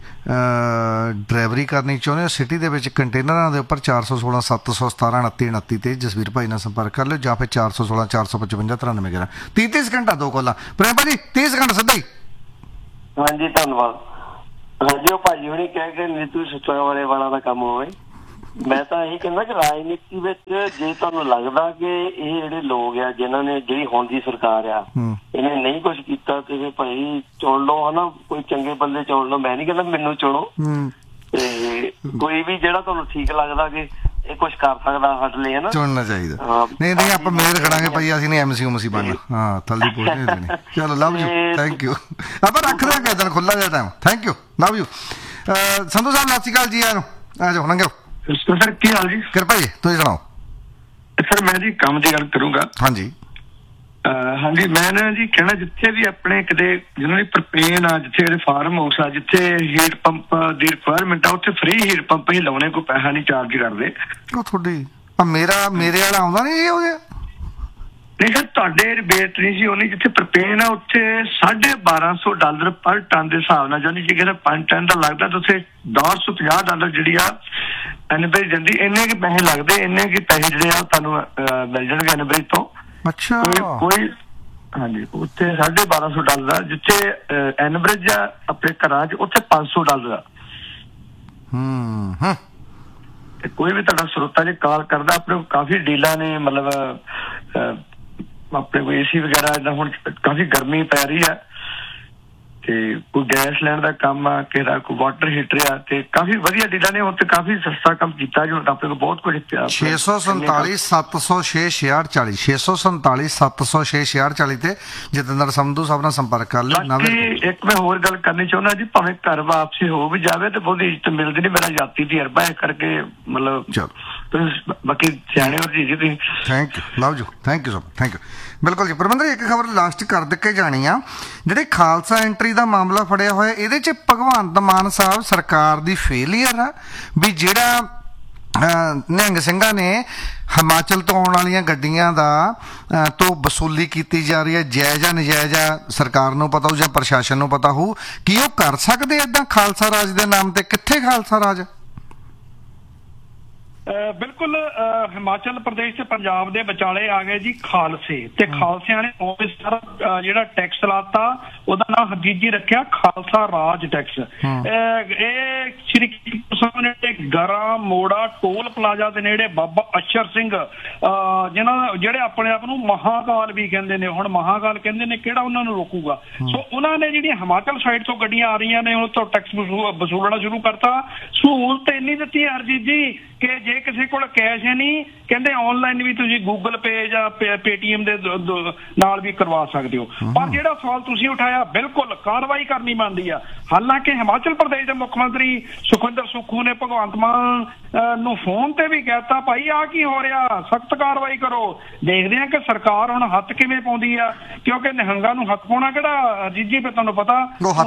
ਡਰਾਈਵਰੀ ਕਰਨੀ ਚਾਹੁੰਦੇ ਹੋ ਸਿਟੀ ਦੇ ਵਿੱਚ ਕੰਟੇਨਰਾਂ ਦੇ ਉੱਪਰ, ਚਾਰ ਸੌ ਸੋਲਾਂ ਸੱਤ ਸੌ ਸਤਾਰਾਂ ਉਨੱਤੀ ਉਨੱਤੀ 'ਤੇ ਜਸਵੀਰ ਭਾਈ ਨਾਲ ਸੰਪਰਕ ਕਰ ਲਿਓ, ਜਾਂ ਫਿਰ ਚਾਰ ਸੌ ਸੋਲਾਂ ਚਾਰ ਸੌ ਪਚਵੰਜਾ ਤਰਾਨਵੇਂ ਗਿਆਰਾਂ। ਤੀਹ ਤੀਹ ਸਕਿੰਟਾਂ ਦੋ ਕੋਲਾਂ ਪ੍ਰੇਮ ਭਾਜੀ, ਤੀਹ ਸਕਿੰਟ ਸਿੱਧਾ ਹੀ ਹਾਂਜੀ ਧੰਨਵਾਦ। ਹਾਂਜੀ ਉਹ ਭਾਜੀ ਹੁਣੀ ਕਹਿ ਕੇ ਨੀਤੂ ਸੁੱਚਾ ਵਾਲੇ ਵਾਲਾ ਦਾ ਕੰਮ ਹੋਵੇ। ਮੈਂ ਤਾਂ ਇਹੀ ਕਹਿੰਦਾ ਕਿ ਰਾਜਨੀਤੀ ਵਿੱਚ ਜੇ ਤੁਹਾਨੂੰ ਲੱਗਦਾ ਕਿ ਇਹ ਜਿਹੜੇ ਲੋਕ ਆ ਜਿਨ੍ਹਾਂ ਨੇ ਜਿਹੜੀ ਹੁਣ ਦੀ ਸਰਕਾਰ ਆ ਇਹਨੇ ਨਹੀਂ ਕੁਛ ਕੀਤਾ ਤੇ ਫਿਰ ਭਾਈ ਚੁਣ ਲਓ ਹਨਾ, ਕੋਈ ਚੰਗੇ ਬੰਦੇ ਚੁਣ ਲਓ। ਮੈਂ ਨੀ ਕਹਿੰਦਾ ਮੈਨੂੰ ਚੁਣੋ, ਤੇ ਕੋਈ ਵੀ ਜਿਹੜਾ ਤੁਹਾਨੂੰ ਠੀਕ ਲੱਗਦਾ ਕਿ ਇਹ ਕੁਛ ਕਰ ਸਕਦਾ ਸਾਡੇ ਲਈ ਹਨਾ ਚੁਣਨਾ ਚਾਹੀਦਾ। ਨਹੀਂ ਨਹੀਂ ਆਪਾਂ ਮੇਰ ਖੜਾਂਗੇ ਭਾਈ, ਅਸੀਂ ਨੀ ਐਮਸੀ ਉਮਸੀ ਬਣਨਾ। ਹਾਂ ਥੱਲੇ ਪਹੁੰਚੇ ਦੇਣੀ। ਚਲੋ ਲਵ ਯੂ, ਥੈਂਕ ਯੂ। ਆਪਾਂ ਰੱਖਦੇ ਹਾਂ ਕਿਸੇ ਦਿਨ ਖੁੱਲਾ ਜਿਹਾ time. Thank you, love you. Sandhu ਸਾਹਿਬ ਸਤਿ ਸ਼੍ਰੀ ਅਕਾਲ ਜੀ। ਆਇਆ ਨੂੰ ਆ ਜਾਓ ਲੰਘਿਓ। ਸਰ ਕੀ ਹਾਲ ਜੀ? ਕਿਰਪਾ ਜੀ, ਤੁਸੀਂ ਸੁਣਾਓ। ਸਰ ਮੈਂ ਜੀ ਕੰਮ ਦੀ ਗੱਲ ਕਰੂੰਗਾ। ਹਾਂਜੀ ਹਾਂਜੀ ਮੈਂ ਨਾ ਜੀ ਕਹਿਣਾ, ਜਿੱਥੇ ਵੀ ਆਪਣੇ ਕਿਤੇ ਜਿਹਨਾਂ ਦੀ ਪ੍ਰਪੇਨ ਆ, ਜਿੱਥੇ ਜਿਹੜੇ ਫਾਰਮ ਹਾਊਸ ਆ, ਜਿੱਥੇ ਹੀਟ ਪੰਪ ਦੀ ਰਿਕੁਆਇਰਮੈਂਟ ਆ, ਉੱਥੇ ਫ੍ਰੀ ਹੀਟ ਪੰਪ ਹੀ ਲਾਉਣੇ, ਕੋਈ ਪੈਸਾ ਨਹੀਂ ਚਾਰਜ ਕਰਦੇ। ਉਹ ਤੁਹਾਡੀ ਮੇਰਾ ਮੇਰੇ ਵਾਲਾ ਆਉਂਦਾ ਨਹੀਂ ਉਹ ਜਿਹਾ? ਨਹੀਂ ਸਰ ਤੁਹਾਡੇ ਰਿਬੇਟ ਨਹੀਂ ਸੀ ਉਹਨੀ। ਜਿੱਥੇ ਪ੍ਰਪੇਨ ਆ ਉੱਥੇ ਸਾਢੇ ਬਾਰਾਂ ਸੌ ਡਾਲਰ ਪਰ ਟਨ ਦੇ ਹਿਸਾਬ ਨਾਲ, ਜਾਨੀ ਜੇ ਕਿਤੇ ਪੰਜ ਟਨ ਦਾ ਲੱਗਦਾ ਤਾਂ ਉੱਥੇ ਦਸ ਸੌ ਪੰਜਾਹ ਡਾਲਰ ਜਿਹੜੀ ਆ ਐਨਬਰੇਜ ਜਾਂਦੀ। ਇੰਨੇ ਕੁ ਪੈਸੇ ਲੱਗਦੇ, ਇੰਨੇ ਕੁ ਪੈਸੇ ਜਿਹੜੇ ਆ ਤੁਹਾਨੂੰ ਮਿਲ ਜਾਣਗੇ ਐਨਬਰੇਜ ਤੋਂ। ਅੱਛਾ ਕੋਈ ਹਾਂਜੀ ਉੱਥੇ ਸਾਢੇ ਬਾਰਾਂ ਸੌ ਡਾਲਰ ਆ। ਜਿੱਥੇ ਐਨਬਰੇਜ ਆ ਆਪਣੇ ਘਰਾਂ 'ਚ ਉੱਥੇ ਪੰਜ ਸੌ ਡਾਲਰ ਆ। ਹੂੰ ਤੇ ਕੋਈ ਵੀ ਤੁਹਾਡਾ ਸਰੋਤਾ ਜੇ ਕਾਲ ਕਰਦਾ, ਆਪਣੇ ਕਾਫੀ ਡੀਲਾਂ ਨੇ, ਮਤਲਬ ਆਪਣੇ ਕੋਈ ਏਸੀ ਵਗੈਰਾ ਏਦਾਂ ਹੁਣ ਕਾਫੀ ਗਰਮੀ ਪੈ ਰਹੀ ਆ ਤੇ ਕੋਈ ਗੈਸ ਲੈਣ ਦਾ ਕੰਮ ਆ, ਕਿਸੇ ਦਾ ਕੋਈ ਵਾਟਰ ਹੀਟਰ ਆ, ਤੇ ਕਾਫੀ ਵਧੀਆ ਡੀਲਾਂ ਨੇ। ਹੁਣ ਤੇ ਕਾਫੀ ਸਸਤਾ ਕੰਮ ਕੀਤਾ ਜੀ ਹੁਣ ਆਪਣੇ ਕੋਲ ਬਹੁਤ ਕੁਝ। ਛੇ ਸੌ ਸੰਤਾਲੀ ਸੱਤ ਸੌ ਛੇ ਛਿਆਹਠ ਚਾਲੀ ਛੇ ਸੌ ਸੰਤਾਲੀ ਸੱਤ ਸੌ ਛੇ ਛਿਆਹਠ ਚਾਲੀ ਤੇ ਜਤਿੰਦਰ ਸੰਧੂ ਸਾਹਿਬ ਨਾਲ ਸੰਪਰਕ ਕਰ ਲਿਓ। ਇੱਕ ਮੈਂ ਹੋਰ ਗੱਲ ਕਰਨੀ ਚਾਹੁੰਦਾ ਜੀ, ਭਾਵੇਂ ਘਰ ਵਾਪਸੀ ਹੋ ਵੀ ਜਾਵੇ ਤੇ ਬਹੁਤੀ ਇੱਜ਼ਤ ਮਿਲਦੀ ਨਹੀਂ। ਮੇਰਾ ਜਾਤੀ ਤਜਰਬਾ ਹੈ ਕਰਕੇ ਮਤਲਬ ਚਲੋ ਬਾਕੀ ਸਿਆਣੇ ਹੋ ਜੀ ਤੁਸੀਂ। Thank you, love you, thank you so much, thank you. ਬਿਲਕੁਲ ਜੀ ਪ੍ਰਬੰਧਕ, ਇੱਕ ਖਬਰ ਲਾਸਟ ਕਰ ਦਿੱਕੇ ਜਾਣੀ ਆ। ਜਿਹੜੇ ਖਾਲਸਾ ਐਂਟਰੀ ਦਾ ਮਾਮਲਾ ਫੜਿਆ ਹੋਇਆ, ਇਹਦੇ 'ਚ ਭਗਵੰਤ ਮਾਨ ਸਾਹਿਬ ਸਰਕਾਰ ਦੀ ਫੇਲੀਅਰ ਆ ਵੀ ਜਿਹੜਾ ਨਿਹੰਗ ਸਿੰਘਾਂ ਨੇ ਹਿਮਾਚਲ ਤੋਂ ਆਉਣ ਵਾਲੀਆਂ ਗੱਡੀਆਂ ਦਾ ਤੋਂ ਵਸੂਲੀ ਕੀਤੀ ਜਾ ਰਹੀ ਹੈ, ਜਾਇਜ਼ ਆ ਨਜਾਇਜ਼ ਆ, ਸਰਕਾਰ ਨੂੰ ਪਤਾ ਹੋਊ ਜਾਂ ਪ੍ਰਸ਼ਾਸਨ ਨੂੰ ਪਤਾ ਹੋਊ। ਕੀ ਉਹ ਕਰ ਸਕਦੇ ਏਦਾਂ ਖਾਲਸਾ ਰਾਜ ਦੇ ਨਾਮ ਤੇ? ਕਿੱਥੇ ਖਾਲਸਾ ਰਾਜ? ਬਿਲਕੁਲ ਹਿਮਾਚਲ ਪ੍ਰਦੇਸ਼ ਤੇ ਪੰਜਾਬ ਦੇ ਵਿਚਾਲੇ ਆ ਗਏ ਜੀ ਖਾਲਸੇ, ਤੇ ਖਾਲਸਿਆਂ ਨੇ ਸਾਰਾ ਜਿਹੜਾ ਟੈਕਸ ਲਾਤਾ, ਉਹਦਾ ਨਾਮ ਹਕੀਕੀ ਰੱਖਿਆ ਖਾਲਸਾ ਰਾਜ ਟੈਕਸ। ਇਹ ਸ਼੍ਰੀ ਨੇ ਗਰਾ ਮੋੜਾ ਟੋਲ ਪਲਾਜ਼ਾ ਦੇ ਨੇੜੇ ਬਾਬਾ ਅਸ਼ਰ ਸਿੰਘ ਜਿਹਨਾਂ ਜਿਹੜੇ ਆਪਣੇ ਆਪ ਨੂੰ ਮਹਾਕਾਲ ਵੀ ਕਹਿੰਦੇ ਨੇ, ਹੁਣ ਮਹਾਕਾਲ ਕਹਿੰਦੇ ਨੇ, ਕਿਹੜਾ ਉਹਨਾਂ ਨੂੰ ਰੋਕੂਗਾ? ਸੋ ਉਹਨਾਂ ਨੇ ਜਿਹੜੀਆਂ ਹਿਮਾਚਲ ਸਾਈਡ ਤੋਂ ਗੱਡੀਆਂ ਆ ਰਹੀਆਂ ਨੇ ਉਹ ਤੋਂ ਟੈਕਸ ਵਸੂਲਣਾ ਸ਼ੁਰੂ ਕਰਤਾ। ਸਹੂਲਤ ਇੰਨੀ ਦਿੱਤੀ ਅਰਜੀਤ ਜੀ ਕਿ ਜੇ ਕਿਸੇ ਕੋਲ ਕੈਸ਼ ਹੈ ਨਹੀਂ, ਕਹਿੰਦੇ ਆਨਲਾਈਨ ਵੀ ਤੁਸੀਂ ਗੂਗਲ ਪੇ ਜਾਂ ਪੇਟੀਐਮ ਦੇ ਨਾਲ ਵੀ ਕਰਵਾ ਸਕਦੇ ਹੋ। ਪਰ ਜਿਹੜਾ ਸਵਾਲ ਤੁਸੀਂ ਉਠਾਇਆ, ਬਿਲਕੁਲ ਕਾਰਵਾਈ ਕਰਨੀ ਬਣਦੀ ਆ। ਹਾਲਾਂਕਿ ਹਿਮਾਚਲ ਪ੍ਰਦੇਸ਼ ਦੇ ਮੁੱਖ ਮੰਤਰੀ ਸੁਖਵਿੰਦਰ ਸੁੱਖੂ ਨੇ ਭਗਵੰਤ ਮਾਨ ਨੂੰ ਫੋਨ ਤੇ ਵੀ ਕਹਿਤਾ, ਭਾਈ ਆਹ ਕੀ ਹੋ ਰਿਹਾ, ਸਖਤ ਕਾਰਵਾਈ ਕਰੋ। ਦੇਖਦੇ ਆ ਕਿ ਸਰਕਾਰ ਹੁਣ ਹੱਥ ਕਿਵੇਂ ਪਾਉਂਦੀ ਆ, ਕਿਉਂਕਿ ਨਿਹੰਗਾਂ ਨੂੰ ਹੱਥ ਪਾਉਣਾ ਕਿਹੜਾ ਜੀ ਜੀ ਤੁਹਾਨੂੰ ਪਤਾ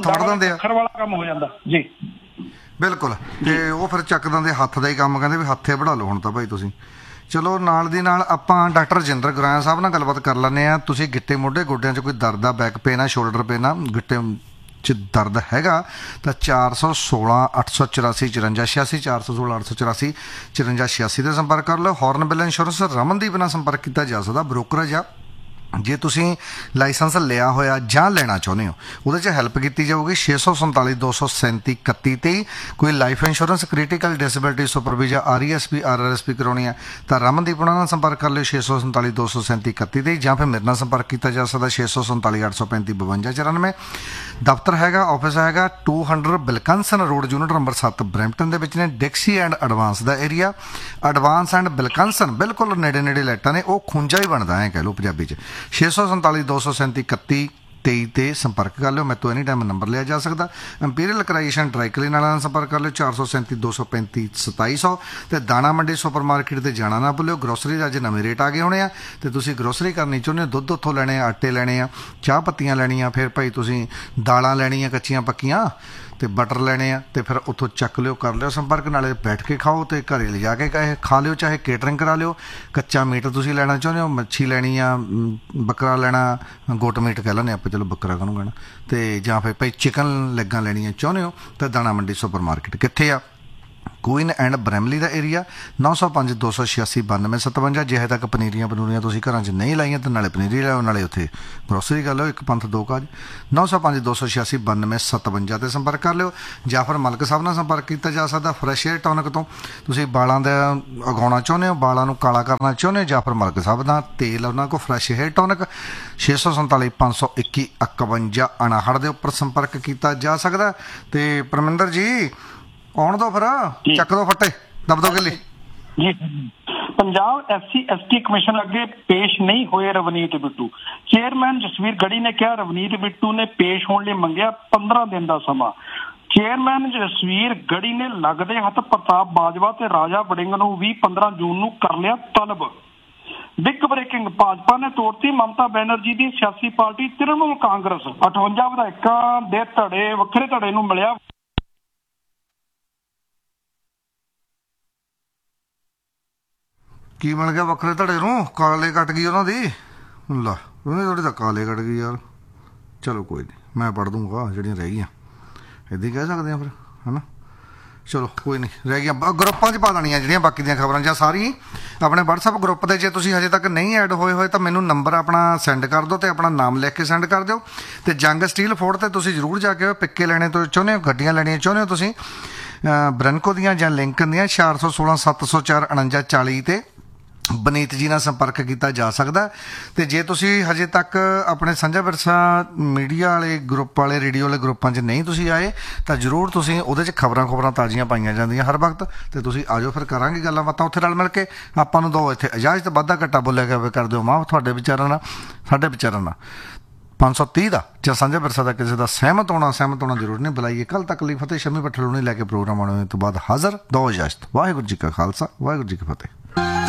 ਅੱਖਰ ਵਾਲਾ ਕੰਮ ਹੋ ਜਾਂਦਾ ਜੀ। ਬਿਲਕੁਲ, ਤੇ ਉਹ ਫਿਰ ਚੱਕ ਦਿੰਦੇ ਹੱਥ ਦਾ ਹੀ ਕੰਮ, ਕਹਿੰਦੇ ਵੀ ਹੱਥੇ ਵੜਾ ਲਓ ਹੁਣ ਤਾਂ ਭਾਈ ਤੁਸੀਂ। ਚਲੋ ਨਾਲ ਦੀ ਨਾਲ ਆਪਾਂ ਡਾਕਟਰ ਰਜਿੰਦਰ ਗੁਰਾਇਆ ਸਾਹਿਬ ਨਾਲ ਗੱਲਬਾਤ ਕਰ ਲੈਂਦੇ ਹਾਂ। ਤੁਸੀਂ ਗਿੱਟੇ ਮੋਢੇ ਗੋਡਿਆਂ 'ਚ ਕੋਈ ਦਰਦ ਆ, ਬੈਕ ਪੇਨ ਆ, ਸ਼ੋਲਡਰ ਪੇਨ ਆ, ਗਿੱਟੇ 'ਚ ਦਰਦ ਹੈਗਾ ਤਾਂ ਚਾਰ ਸੌ ਸੋਲਾਂ ਅੱਠ ਸੌ ਚੁਰਾਸੀ ਚੁਰੰਜਾ ਛਿਆਸੀ ਚਾਰ ਸੌ ਸੋਲਾਂ ਅੱਠ ਸੌ ਚੁਰਾਸੀ ਚੁਰੰਜਾ ਛਿਆਸੀ 'ਤੇ ਸੰਪਰਕ ਕਰ ਲਓ। ਹੌਰਨਬਿਲ ਇੰਸ਼ੋਰੈਂਸ ਰਮਨਦੀਪ ਨਾਲ ਸੰਪਰਕ ਕੀਤਾ ਜਾ ਸਕਦਾ, ਬ੍ਰੋਕਰੇਜ ਆ। ਜੇ ਤੁਸੀਂ ਲਾਇਸੈਂਸ ਲਿਆ ਹੋਇਆ ਜਾਂ ਲੈਣਾ ਚਾਹੁੰਦੇ ਹੋ, ਉਹਦੇ 'ਚ ਹੈਲਪ ਕੀਤੀ ਜਾਊਗੀ। ਛੇ ਸੌ ਸੰਤਾਲੀ ਦੋ ਸੌ ਸੈਂਤੀ ਇਕੱਤੀ ਤੇਈ। ਕੋਈ life insurance, critical disability, supervision, R E S P R R S P ਕਰਾਉਣੀ ਹੈ ਤਾਂ ਰਮਨਦੀਪ ਉਹਨਾਂ ਨਾਲ ਸੰਪਰਕ ਕਰ ਲਿਓ ਛੇ ਸੌ ਸੰਤਾਲੀ ਦੋ ਸੌ ਸੈਂਤੀ ਇਕੱਤੀ ਤੇਈ, ਜਾਂ ਫਿਰ ਮੇਰੇ ਨਾਲ ਸੰਪਰਕ ਕੀਤਾ ਜਾ ਸਕਦਾ ਛੇ ਸੌ ਸੰਤਾਲੀ ਅੱਠ ਸੌ ਪੈਂਤੀ ਬਵੰਜਾ ਚੁਰਾਨਵੇਂ। ਦਫ਼ਤਰ ਹੈਗਾ, ਆਫਿਸ ਹੈਗਾ two hundred ਬਿਲਕੰਸਨ road, unit number ਸੱਤ, ਬਰੈਂਪਟਨ ਦੇ ਵਿੱਚ ਨੇ। ਡਿਕਸੀ and advance the area, advance and ਬਿਲਕੰਸਨ ਬਿਲਕੁਲ ਨੇੜੇ ਨੇੜੇ ਲਾਈਟਾਂ ਨੇ, ਉਹ ਖੁੰਝਾ ਹੀ ਬਣਦਾ ਐਂ ਕਹਿ ਲਓ ਪੰਜਾਬੀ 'ਚ। ਛੇ ਸੌ ਸੰਤਾਲੀ ਦੋ ਸੌ ਸੈਂਤੀ ਇਕੱਤੀ ਤੇਈ 'ਤੇ ਸੰਪਰਕ ਕਰ ਲਿਓ। ਮੈਥੋਂ ਐਨੀ ਟਾਈਮ ਨੰਬਰ ਲਿਆ ਜਾ ਸਕਦਾ। ਇੰਪੀਰੀਅਲ ਕਰਾਈਏਸ਼ਨ ਡਰਾਈਕਲੀਨ ਵਾਲਿਆਂ ਨਾਲ ਸੰਪਰਕ ਕਰ ਲਿਓ ਚਾਰ ਸੌ ਸੈਂਤੀ ਦੋ ਸੌ ਪੈਂਤੀ ਸਤਾਈ ਸੌ। ਅਤੇ ਦਾਣਾ ਮੰਡੀ ਸੁਪਰ ਮਾਰਕੀਟ 'ਤੇ ਜਾਣਾ ਨਾ ਭੁੱਲਿਓ। ਗਰੋਸਰੀ ਦੇ ਅੱਜ ਨਵੇਂ ਰੇਟ ਆ ਗਏ ਹੋਣੇ ਆ, ਅਤੇ ਤੁਸੀਂ ਗਰੋਸਰੀ ਕਰਨੀ ਚਾਹੁੰਦੇ ਹੋ, ਦੁੱਧ ਉੱਥੋਂ ਲੈਣੇ ਆ, ਆਟੇ ਲੈਣੇ ਆ, ਚਾਹ ਪੱਤੀਆਂ ਲੈਣੀਆਂ, ਫਿਰ ਭਾਈ ਤੁਸੀਂ ਦਾਲਾਂ ਲੈਣੀਆਂ ਕੱਚੀਆਂ ਪੱਕੀਆਂ, ਅਤੇ ਬਟਰ ਲੈਣੇ ਆ, ਅਤੇ ਫਿਰ ਉੱਥੋਂ ਚੱਕ ਲਿਓ, ਕਰ ਲਿਓ ਸੰਪਰਕ। ਨਾਲੇ ਬੈਠ ਕੇ ਖਾਓ ਅਤੇ ਘਰੇ ਲਿਜਾ ਕੇ ਕਹੇ ਖਾ ਲਿਓ, ਚਾਹੇ ਕੇਟਰਿੰਗ ਕਰਾ ਲਿਓ। ਕੱਚਾ ਮੀਟ ਤੁਸੀਂ ਲੈਣਾ ਚਾਹੁੰਦੇ ਹੋ, ਮੱਛੀ ਲੈਣੀ ਆ, ਬੱਕਰਾ ਲੈਣਾ, ਗੋਟ ਮੀਟ ਕਹਿ ਲੈਂਦੇ ਆਪਾਂ, ਚਲੋ ਬੱਕਰਾ ਕਾਹਨੂੰ ਕਹਿਣਾ, ਅਤੇ ਜਾਂ ਫਿਰ ਭਾਈ ਚਿਕਨ ਲੈਗਾਂ ਲੈਣੀਆਂ ਚਾਹੁੰਦੇ ਹੋ ਤਾਂ ਦਾਣਾ ਮੰਡੀ ਸੁਪਰ ਮਾਰਕੀਟ ਕਿੱਥੇ ਆ? ਕੁਈਨ ਐਂਡ ਬਰੈਮਲੀ ਦਾ ਏਰੀਆ ਨੌ ਸੌ ਪੰਜ ਦੋ ਸੌ ਛਿਆਸੀ ਬਾਨਵੇਂ ਸਤਵੰਜਾ। ਜੇ ਹਜੇ ਤੱਕ ਪਨੀਰੀਆਂ ਪਨੂਰੀਆਂ ਤੁਸੀਂ ਘਰਾਂ 'ਚ ਨਹੀਂ ਲਾਈਆਂ ਤਾਂ ਨਾਲੇ ਪਨੀਰੀ ਲਿਆਓ ਨਾਲੇ ਉੱਥੇ ਗਰੋਸਰੀ ਕਰ ਲਿਓ, ਇੱਕ ਪੰਥ ਦੋ ਕਾਜ। ਨੌ ਸੌ ਪੰਜ ਦੋ ਸੌ ਛਿਆਸੀ ਬਾਨਵੇਂ ਸਤਵੰਜਾ 'ਤੇ ਸੰਪਰਕ ਕਰ ਲਿਓ, ਜਾਂ ਫਿਰ ਮਲਕ ਸਾਹਿਬ ਨਾਲ ਸੰਪਰਕ ਕੀਤਾ ਜਾ ਸਕਦਾ ਫਰੈਸ਼ ਏਅਰ ਟੌਨਿਕ ਤੋਂ। ਤੁਸੀਂ ਵਾਲਾਂ ਦਾ ਉਗਾਉਣਾ ਚਾਹੁੰਦੇ ਹੋ, ਵਾਲਾਂ ਨੂੰ ਕਾਲਾ ਕਰਨਾ ਚਾਹੁੰਦੇ ਹੋ, ਜਾਂ ਫਿਰ ਮਲਕ ਸਾਹਿਬ ਦਾ ਤੇਲ ਉਹਨਾਂ ਕੋਲ ਫਰੈਸ਼ ਏਅਰ ਟੌਨਿਕ ਛੇ ਸੌ ਸੰਤਾਲੀ ਪੰਜ ਸੌ ਇੱਕੀ ਇਕਵੰਜਾ ਅਨਾਹਠ ਦੇ ਉੱਪਰ ਸੰਪਰਕ ਕੀਤਾ ਜਾ ਸਕਦਾ। ਅਤੇ ਪਰਮਿੰਦਰ ਜੀ ਆਉਣ ਦੋ, ਫਿਰ ਚੱਕ ਦੋ ਫੱਟੇ ਦਬ ਦੋ ਗਿੱਲੀ ਜੀ। Punjab S C S T commission ਅੱਗੇ ਪੇਸ਼ ਨਹੀਂ ਹੋਏ ਰਵਨੀਤ ਬਿੱਟੂ। ਚੇਅਰਮੈਨ ਜਸਵੀਰ ਗੜੀ ਨੇ ਕਿਹਾ ਰਵਨੀਤ ਬਿੱਟੂ ਨੇ ਪੇਸ਼ ਹੋਣ ਲਈ ਮੰਗਿਆ ਪੰਦਰਾਂ ਦਿਨ ਦਾ ਸਮਾਂ। ਚੇਅਰਮੈਨ ਜਸਵੀਰ ਗੜੀ ਨੇ ਲੱਗਦੇ ਹੱਥ ਪ੍ਰਤਾਪ ਬਾਜਵਾ ਤੇ ਰਾਜਾ ਵੜਿੰਗ ਨੂੰ ਵੀ ਪੰਦਰਾਂ ਜੂਨ ਨੂੰ ਕਰ ਲਿਆ ਤਲਬ। ਬਿਗ ਬ੍ਰੇਕਿੰਗ, ਭਾਜਪਾ ਨੇ ਤੋੜਤੀ ਮਮਤਾ ਬੈਨਰਜੀ ਦੀ ਸਿਆਸੀ ਪਾਰਟੀ ਤ੍ਰਿਣਮੂਲ ਕਾਂਗਰਸ। ਅਠਵੰਜਾ ਵਿਧਾਇਕਾਂ ਦੇ ਧੜੇ ਵੱਖਰੇ ਧੜੇ ਨੂੰ ਮਿਲਿਆ ਕੀ ਮਿਲ ਗਿਆ ਵੱਖਰੇ ਧੜੇ ਨੂੰ? ਕਾਲੇ ਕੱਟ ਗਈ ਉਹਨਾਂ ਦੀ, ਲਾ ਉਹਨੇ ਥੋੜੀ ਤਾਂ ਕਾਲੇ ਕੱਟ ਗਈ ਯਾਰ। ਚਲੋ ਕੋਈ ਨਹੀਂ, ਮੈਂ ਪੜ੍ਹ ਦੂੰਗਾ ਜਿਹੜੀਆਂ ਰਹਿ ਗਈਆਂ, ਇੱਦਾਂ ਹੀ ਕਹਿ ਸਕਦੇ ਹਾਂ ਫਿਰ, ਹੈ ਨਾ। ਚਲੋ ਕੋਈ ਨਹੀਂ, ਰਹਿ ਗਈਆਂ ਗਰੁੱਪਾਂ 'ਚ ਪਾ ਦੇਣੀਆਂ ਜਿਹੜੀਆਂ ਬਾਕੀ ਦੀਆਂ ਖਬਰਾਂ, ਜਾਂ ਸਾਰੀ ਆਪਣੇ ਵਟਸਐਪ ਗਰੁੱਪ 'ਤੇ। ਜੇ ਤੁਸੀਂ ਹਜੇ ਤੱਕ ਨਹੀਂ ਐਡ ਹੋਏ ਹੋਏ ਤਾਂ ਮੈਨੂੰ ਨੰਬਰ ਆਪਣਾ ਸੈਂਡ ਕਰ ਦਿਓ ਅਤੇ ਆਪਣਾ ਨਾਮ ਲਿਖ ਕੇ ਸੈਂਡ ਕਰ ਦਿਓ। ਅਤੇ ਜੰਗ ਸਟੀਲ ਫੋਰਡ 'ਤੇ ਤੁਸੀਂ ਜ਼ਰੂਰ ਜਾ ਕੇ ਪਿੱਕੇ ਲੈਣੇ ਤੋਂ ਚਾਹੁੰਦੇ ਹੋ, ਗੱਡੀਆਂ ਲੈਣੀਆਂ ਚਾਹੁੰਦੇ ਹੋ ਤੁਸੀਂ ਬ੍ਰੈਂਕੋ ਦੀਆਂ ਜਾਂ ਲਿੰਕਨ ਦੀਆਂ, ਚਾਰ ਸੌ ਸੋਲਾਂ ਸੱਤ ਸੌ ਚਾਰ ਉਣੰਜਾ ਚਾਲੀ 'ਤੇ ਬਨੀਤ ਜੀ ਨਾਲ ਸੰਪਰਕ ਕੀਤਾ ਜਾ ਸਕਦਾ। ਅਤੇ ਜੇ ਤੁਸੀਂ ਹਜੇ ਤੱਕ ਆਪਣੇ ਸਾਂਝਾ ਵਿਰਸਾ ਮੀਡੀਆ ਵਾਲੇ ਗਰੁੱਪ ਵਾਲੇ ਰੇਡੀਓ ਵਾਲੇ ਗਰੁੱਪਾਂ 'ਚ ਨਹੀਂ ਤੁਸੀਂ ਆਏ ਤਾਂ ਜ਼ਰੂਰ ਤੁਸੀਂ ਉਹਦੇ 'ਚ ਖਬਰਾਂ ਖਬਰਾਂ ਤਾਜ਼ੀਆਂ ਪਾਈਆਂ ਜਾਂਦੀਆਂ ਹਰ ਵਕਤ। ਅਤੇ ਤੁਸੀਂ ਆ ਜਾਓ, ਫਿਰ ਕਰਾਂਗੇ ਗੱਲਾਂ ਬਾਤਾਂ ਉੱਥੇ ਰਲ ਮਿਲ ਕੇ। ਆਪਾਂ ਨੂੰ ਦੋ ਇੱਥੇ ਇਜਾਜ਼ਤ, ਵਾਧਾ ਘੱਟਾ ਬੋਲਿਆ ਗਿਆ ਕਰ ਦਿਓ ਮਾਫ਼ ਤੁਹਾਡੇ ਵਿਚਾਰਾਂ ਨਾਲ ਸਾਡੇ ਵਿਚਾਰਾਂ ਨਾਲ। ਪੰਜ ਸੌ ਤੀਹ ਦਾ ਜਾਂ ਸਾਂਝਾ ਵਿਰਸਾ ਦਾ ਕਿਸੇ ਦਾ ਸਹਿਮਤ ਹੋਣਾ ਸਹਿਮਤ ਹੋਣਾ ਜ਼ਰੂਰ ਨਹੀਂ। ਬੁਲਾਈਏ ਕੱਲ੍ਹ ਤੱਕ ਲਈ ਫਤਿਹ। ਸ਼ਮੀ ਭੱਠਲ ਨੂੰ ਲੈ ਕੇ ਪ੍ਰੋਗਰਾਮ ਆਉਣੇ ਤੋਂ ਬਾਅਦ ਹਾਜ਼ਰ। ਦੋ ਇਜਾਜ਼ਤ। ਵਾਹਿਗੁਰੂ ਜੀ ਕਾ ਖਾਲਸਾ, ਵਾਹਿਗੁਰੂ ਜੀ ਕੀ ਫਤਿਹ।